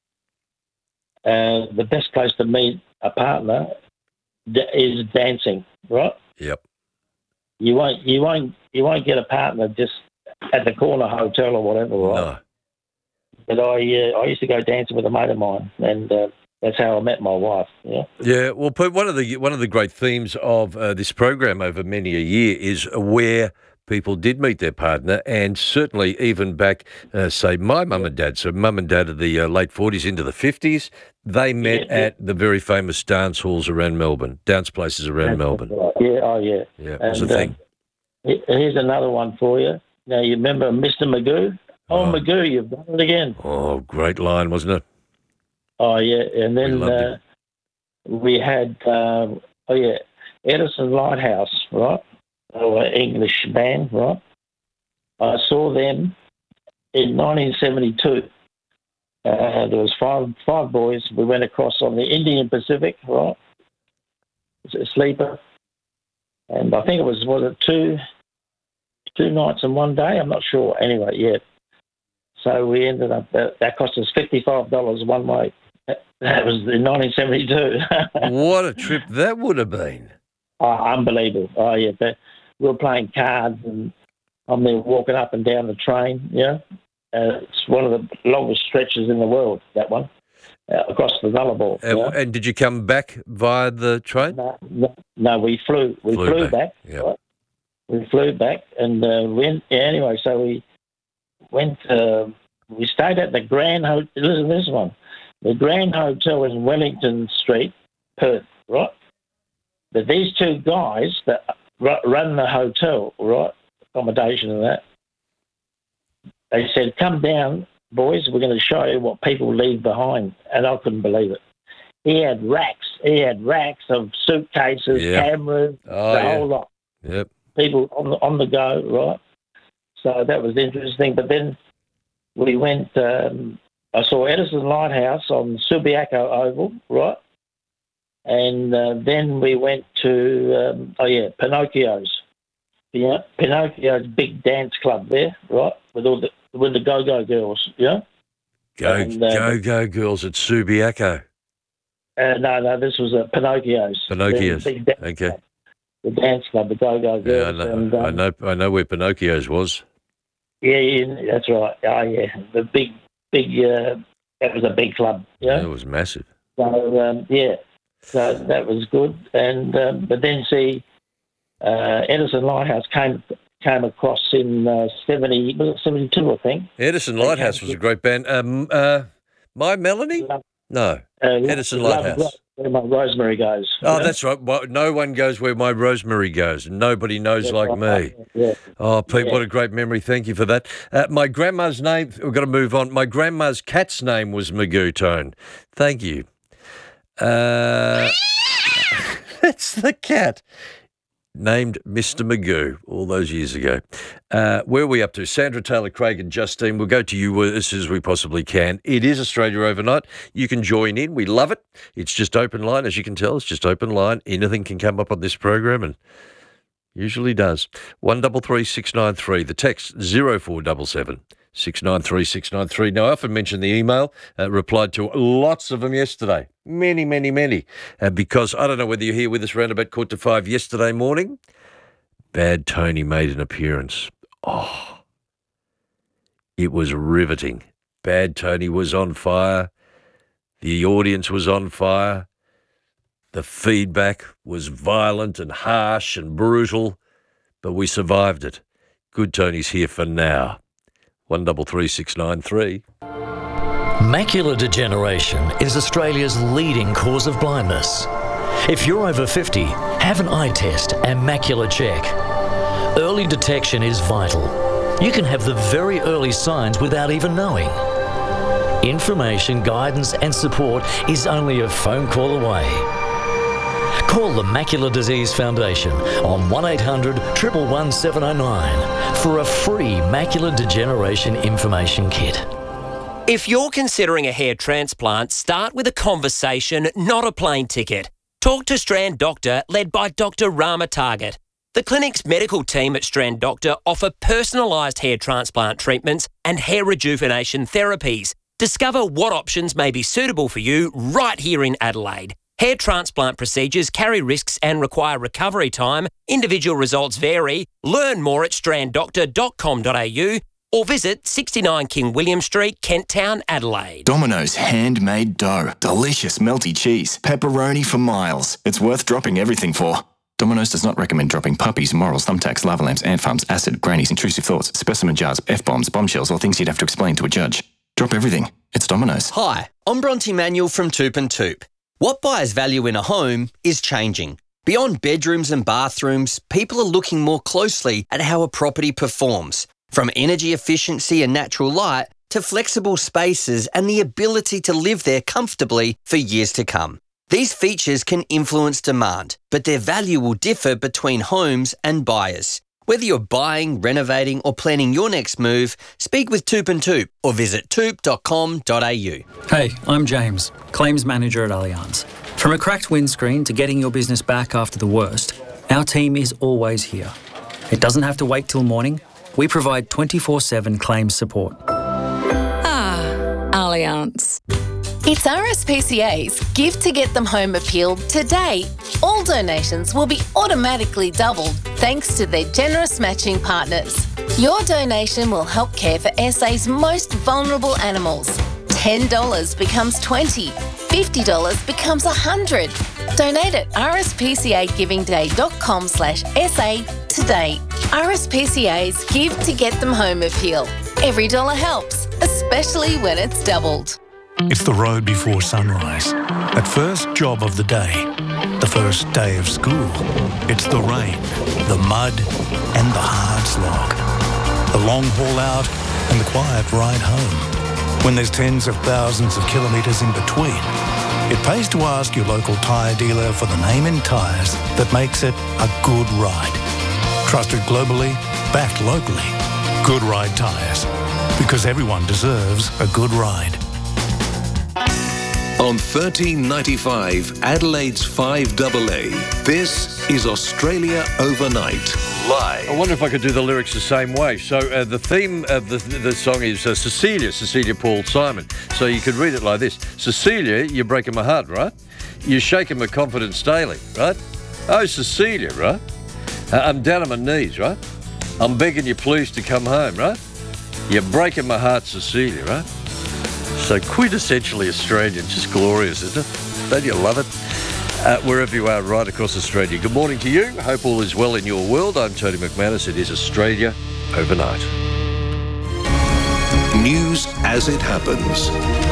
Speaker 6: And the best place to meet a partner is dancing. Right.
Speaker 1: Yep.
Speaker 6: You won't, you won't, you won't get a partner just at the corner hotel or whatever, right?
Speaker 1: No.
Speaker 6: But I, uh, I used to go dancing with a mate of mine, and uh, that's how I met my wife. Yeah.
Speaker 1: Yeah. Well, Pete, one of the one of the great themes of uh, this program over many a year is where people did meet their partner, and certainly even back, uh, say, my mum and dad, so mum and dad of the uh, late forties into the fifties, they met
Speaker 6: Yeah.
Speaker 1: at the very famous dance halls around Melbourne, dance places around Melbourne.
Speaker 6: Right. Yeah. Oh, yeah.
Speaker 1: Yeah, it was
Speaker 6: And,
Speaker 1: a thing.
Speaker 6: uh, he- here's another one for you. Now you remember Mister Magoo? Oh, Magoo, you've done it again.
Speaker 1: Oh, great line, wasn't it?
Speaker 6: Oh, yeah. And then
Speaker 1: loved
Speaker 6: uh, we had, um, oh, yeah, Edison Lighthouse, right? Oh, an English band, right? I saw them in nineteen seventy-two. Uh, there was five five boys. We went across on the Indian Pacific, right? It was a sleeper. And I think it was, was it two, two nights and one day? I'm not sure. Anyway, yeah. So we ended up, that, that cost us fifty-five dollars one way. That was in nineteen seventy-two.
Speaker 1: What a trip that would have been.
Speaker 6: Oh, unbelievable. Oh, yeah. But we were playing cards, and I'm there walking up and down the train, you know. Uh, it's one of the longest stretches in the world, that one, uh, across the Nullarbor.
Speaker 1: And, and did you come back via the train?
Speaker 6: No, no, no, we flew. We
Speaker 1: Flew
Speaker 6: flew,
Speaker 1: back,
Speaker 6: back.
Speaker 1: yep.
Speaker 6: right? We flew back, and uh, went, yeah, anyway, so we went, uh, we stayed at the Grand Hotel, listen to this one, the Grand Hotel in Wellington Street, Perth, right? But these two guys that ru- run the hotel, right, accommodation and that, they said, come down, boys, we're going to show you what people leave behind. And I couldn't believe it. He had racks. He had racks of suitcases,
Speaker 1: Yeah.
Speaker 6: cameras,
Speaker 1: Oh,
Speaker 6: the
Speaker 1: yeah.
Speaker 6: whole lot.
Speaker 1: Yep.
Speaker 6: People on the, on the go, right? So that was interesting. But then we went, um, I saw Edison Lighthouse on Subiaco Oval, right? And uh, then we went to, um, oh yeah, Pinocchio's. Yeah, Pinocchio's big dance club there, right? With all the, with the go-go girls, yeah?
Speaker 1: Go,
Speaker 6: And, uh,
Speaker 1: go, go, girls at Subiaco.
Speaker 6: Uh, no, no, this was a Pinocchio's.
Speaker 1: Pinocchio's.
Speaker 6: The, big da-
Speaker 1: Okay.
Speaker 6: the dance club, the go-go girls.
Speaker 1: Yeah, I know,
Speaker 6: and, um,
Speaker 1: I know. I know where Pinocchio's was.
Speaker 6: Yeah, yeah, that's right. Oh, yeah, the big, big. Uh, that was a big club. Yeah,
Speaker 1: It was massive.
Speaker 6: So um, yeah, so that was good. And um, but then see, uh, Edison Lighthouse came came across in uh, seventy, was it seventy-two, I think.
Speaker 1: Edison Lighthouse was a great band. Um, uh, My Melanie? No,
Speaker 6: Uh,
Speaker 1: Edison
Speaker 6: Love-
Speaker 1: Lighthouse.
Speaker 6: Love- Where my Rosemary goes.
Speaker 1: Oh,
Speaker 6: Yeah.
Speaker 1: that's right. Well, no one goes where my Rosemary goes. Nobody knows
Speaker 6: That's
Speaker 1: like
Speaker 6: right.
Speaker 1: me.
Speaker 6: Yeah.
Speaker 1: Oh, Pete,
Speaker 6: Yeah.
Speaker 1: what a great memory. Thank you for that. Uh, my grandma's name, we've got to move on. My grandma's cat's name was Magoo Tone. Thank you. Uh, that's the cat. Named Mister Magoo all those years ago. Uh, where are we up to? Sandra Taylor, Craig and Justine. We'll go to you as soon as we possibly can. It is Australia Overnight. You can join in. We love it. It's just open line, as you can tell. It's just open line. Anything can come up on this program and usually does. one double three six nine three. The text zero four seven seven. six nine three six nine three. Now, I often mention the email, uh, replied to lots of them yesterday. Many, many, many. Uh, because I don't know whether you're here with us around about quarter to five yesterday morning. Bad Tony made an appearance. Oh, it was riveting. Bad Tony was on fire. The audience was on fire. The feedback was violent and harsh and brutal, but we survived it. Good Tony's here for now. one double three six nine three.
Speaker 7: Macular degeneration is Australia's leading cause of blindness. If you're over fifty, have an eye test and macular check. Early detection is vital. You can have the very early signs without even knowing. Information, guidance and support is only a phone call away. Call the Macular Disease Foundation on one eight hundred, one one one, seven oh nine for a free macular degeneration information kit.
Speaker 4: If you're considering a hair transplant, start with a conversation, not a plane ticket. Talk to Strand Doctor, led by Doctor Rama Target. The clinic's medical team at Strand Doctor offer personalised hair transplant treatments and hair rejuvenation therapies. Discover what options may be suitable for you right here in Adelaide. Hair transplant procedures carry risks and require recovery time. Individual results vary. Learn more at strand doctor dot com dot a u or visit sixty-nine King William Street, Kent Town, Adelaide.
Speaker 8: Domino's handmade dough. Delicious melty cheese. Pepperoni for miles. It's worth dropping everything for. Domino's does not recommend dropping puppies, morals, thumbtacks, lava lamps, ant farms, acid, grannies, intrusive thoughts, specimen jars, F-bombs, bombshells, or things you'd have to explain to a judge. Drop everything. It's Domino's.
Speaker 9: Hi, I'm Bronte Manuel from Toop and Toop. What buyers value in a home is changing. Beyond bedrooms and bathrooms, people are looking more closely at how a property performs. From energy efficiency and natural light to flexible spaces and the ability to live there comfortably for years to come. These features can influence demand, but their value will differ between homes and buyers. Whether you're buying, renovating or planning your next move, speak with Toop and Toop or visit toop dot com dot a u.
Speaker 10: Hey, I'm James, Claims Manager at Allianz. From a cracked windscreen to getting your business back after the worst, our team is always here. It doesn't have to wait till morning. We provide twenty-four seven claims support.
Speaker 12: Ah, Allianz. It's R S P C A's Give to Get Them Home appeal today. All donations will be automatically doubled thanks to their generous matching partners. Your donation will help care for S A's most vulnerable animals. ten dollars becomes twenty dollars, fifty dollars becomes one hundred dollars. Donate at rspcagivingday.com slash SA today. R S P C A's Give to Get Them Home appeal. Every dollar helps, especially when it's doubled.
Speaker 13: It's the road before sunrise. That first job of the day. The first day of school. It's the rain, the mud, and the hard slog. The long haul out and the quiet ride home. When there's tens of thousands of kilometres in between, it pays to ask your local tyre dealer for the name in tyres that makes it a good ride. Trusted globally, backed locally. Good Ride Tyres. Because everyone deserves a good ride.
Speaker 11: On thirteen ninety-five, Adelaide's five double A, this is Australia Overnight, live.
Speaker 1: I wonder if I could do the lyrics the same way. So uh, the theme of the, the song is uh, Cecilia, Cecilia Paul Simon. So you could read it like this. Cecilia, you're breaking my heart, right? You're shaking my confidence daily, right? Oh, Cecilia, right? Uh, I'm down on my knees, right? I'm begging you please to come home, right? You're breaking my heart, Cecilia, right? So quintessentially Australian, just glorious, isn't it? Don't you love it? Uh, wherever you are, right across Australia. Good morning to you. Hope all is well in your world. I'm Tony McManus. It is Australia Overnight.
Speaker 11: News as it happens.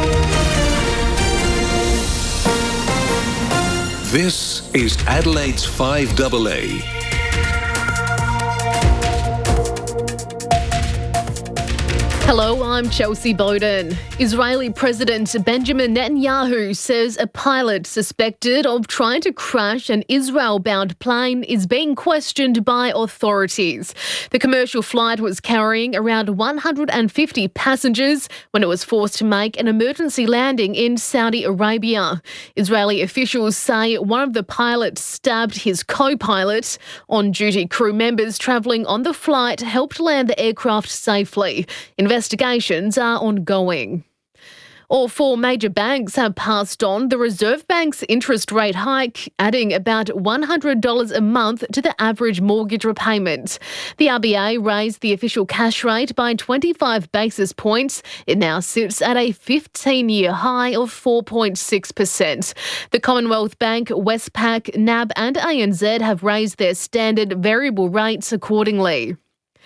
Speaker 11: This is Adelaide's five double A.
Speaker 15: Hello, I'm Chelsea Bowden. Israeli President Benjamin Netanyahu says a pilot suspected of trying to crash an Israel-bound plane is being questioned by authorities. The commercial flight was carrying around one hundred fifty passengers when it was forced to make an emergency landing in Saudi Arabia. Israeli officials say one of the pilots stabbed his co-pilot. On-duty crew members travelling on the flight helped land the aircraft safely. Investigations are ongoing. All four major banks have passed on the Reserve Bank's interest rate hike, adding about one hundred dollars a month to the average mortgage repayment. The R B A raised the official cash rate by twenty-five basis points. It now sits at a fifteen-year high of four point six percent. The Commonwealth Bank, Westpac, N A B and A N Z have raised their standard variable rates accordingly.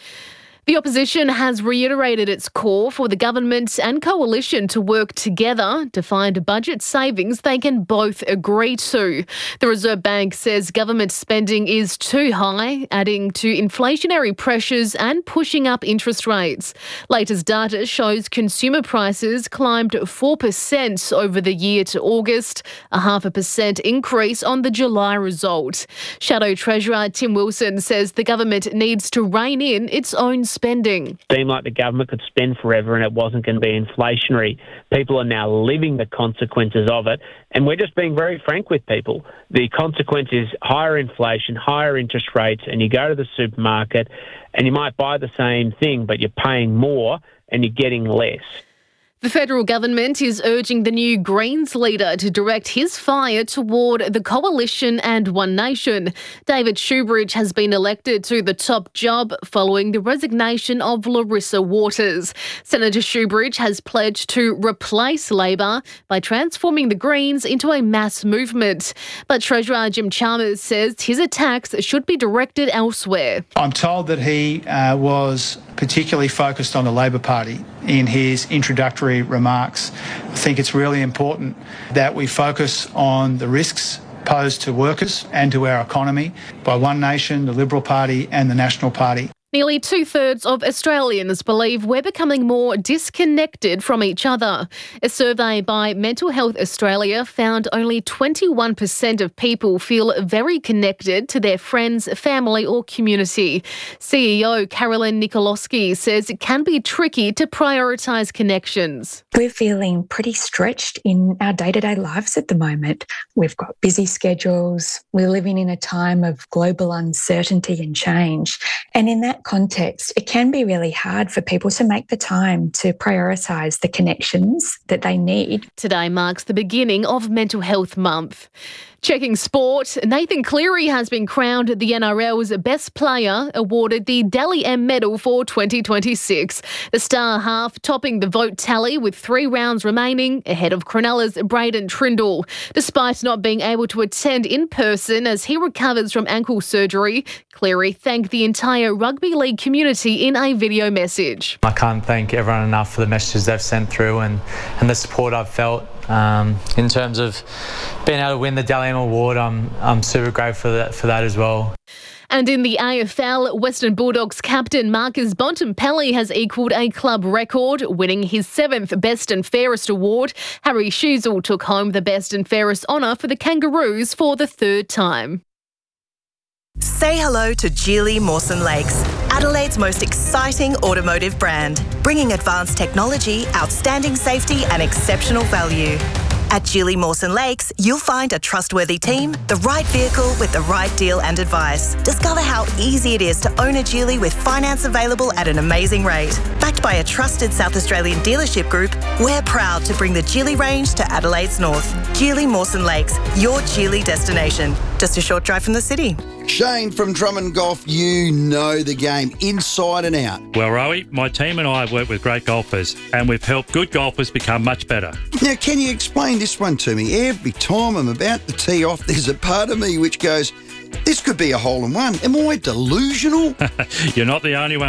Speaker 15: The opposition has reiterated its call for the government and coalition to work together to find budget savings they can both agree to. The Reserve Bank says government spending is too high, adding to inflationary pressures and pushing up interest rates. Latest data shows consumer prices climbed four percent over the year to August, a half a percent increase on the July result. Shadow Treasurer Tim Wilson says the government needs to rein in its own spending. Spending.
Speaker 16: Seemed like the government could spend forever and it wasn't going to be inflationary. People are now living the consequences of it, and we're just being very frank with people. The consequence is higher inflation, higher interest rates, and you go to the supermarket and you might buy the same thing, but you're paying more and you're getting less.
Speaker 15: The federal government is urging the new Greens leader to direct his fire toward the coalition and One Nation. David Shoebridge has been elected to the top job following the resignation of Larissa Waters. Senator Shoebridge has pledged to replace Labor by transforming the Greens into a mass movement. But Treasurer Jim Chalmers says his attacks should be directed elsewhere.
Speaker 17: I'm told that he uh, was particularly focused on the Labor Party in his introductory remarks. I think it's really important that we focus on the risks posed to workers and to our economy by One Nation, the Liberal Party and the National Party.
Speaker 15: Nearly two-thirds of Australians believe we're becoming more disconnected from each other. A survey by Mental Health Australia found only twenty-one percent of people feel very connected to their friends, family or community. C E O Carolyn Nikolowski says it can be tricky to prioritise connections.
Speaker 18: We're feeling pretty stretched in our day-to-day lives at the moment. We've got busy schedules. We're living in a time of global uncertainty and change. And in that context, it can be really hard for people to make the time to prioritise the connections that they need.
Speaker 15: Today marks the beginning of Mental Health Month. Checking sport, Nathan Cleary has been crowned the N R L's best player, awarded the Dally M medal for twenty twenty-six. The star half topping the vote tally with three rounds remaining ahead of Cronulla's Braden Trindle. Despite not being able to attend in person as he recovers from ankle surgery, Cleary thanked the entire rugby league community in a video message.
Speaker 2: I can't thank everyone enough for the messages they've sent through and, and the support I've felt. Um, in terms of being able to win the Dally M Award, I'm I'm super grateful for that, for that as well.
Speaker 15: And in the A F L, Western Bulldogs captain Marcus Bontempelli has equalled a club record, winning his seventh Best and Fairest award. Harry Sheasel took home the Best and Fairest honour for the Kangaroos for the third time.
Speaker 14: Say hello to Geely Mawson Lakes, Adelaide's most exciting automotive brand, bringing advanced technology, outstanding safety and exceptional value. At Geely Mawson Lakes, you'll find a trustworthy team, the right vehicle with the right deal and advice. Discover how easy it is to own a Geely with finance available at an amazing rate. Backed by a trusted South Australian dealership group, we're proud to bring the Geely range to Adelaide's north. Geely Mawson Lakes, your Geely destination. Just a short drive from the city.
Speaker 5: Shane from Drummond Golf, you know the game inside and out.
Speaker 19: Well, Rowie, my team and I have worked with great golfers and we've helped good golfers become much better.
Speaker 5: Now, can you explain this one to me? Every time I'm about to tee off, there's a part of me which goes, this could be a hole in one. Am I delusional?
Speaker 19: You're not the only one.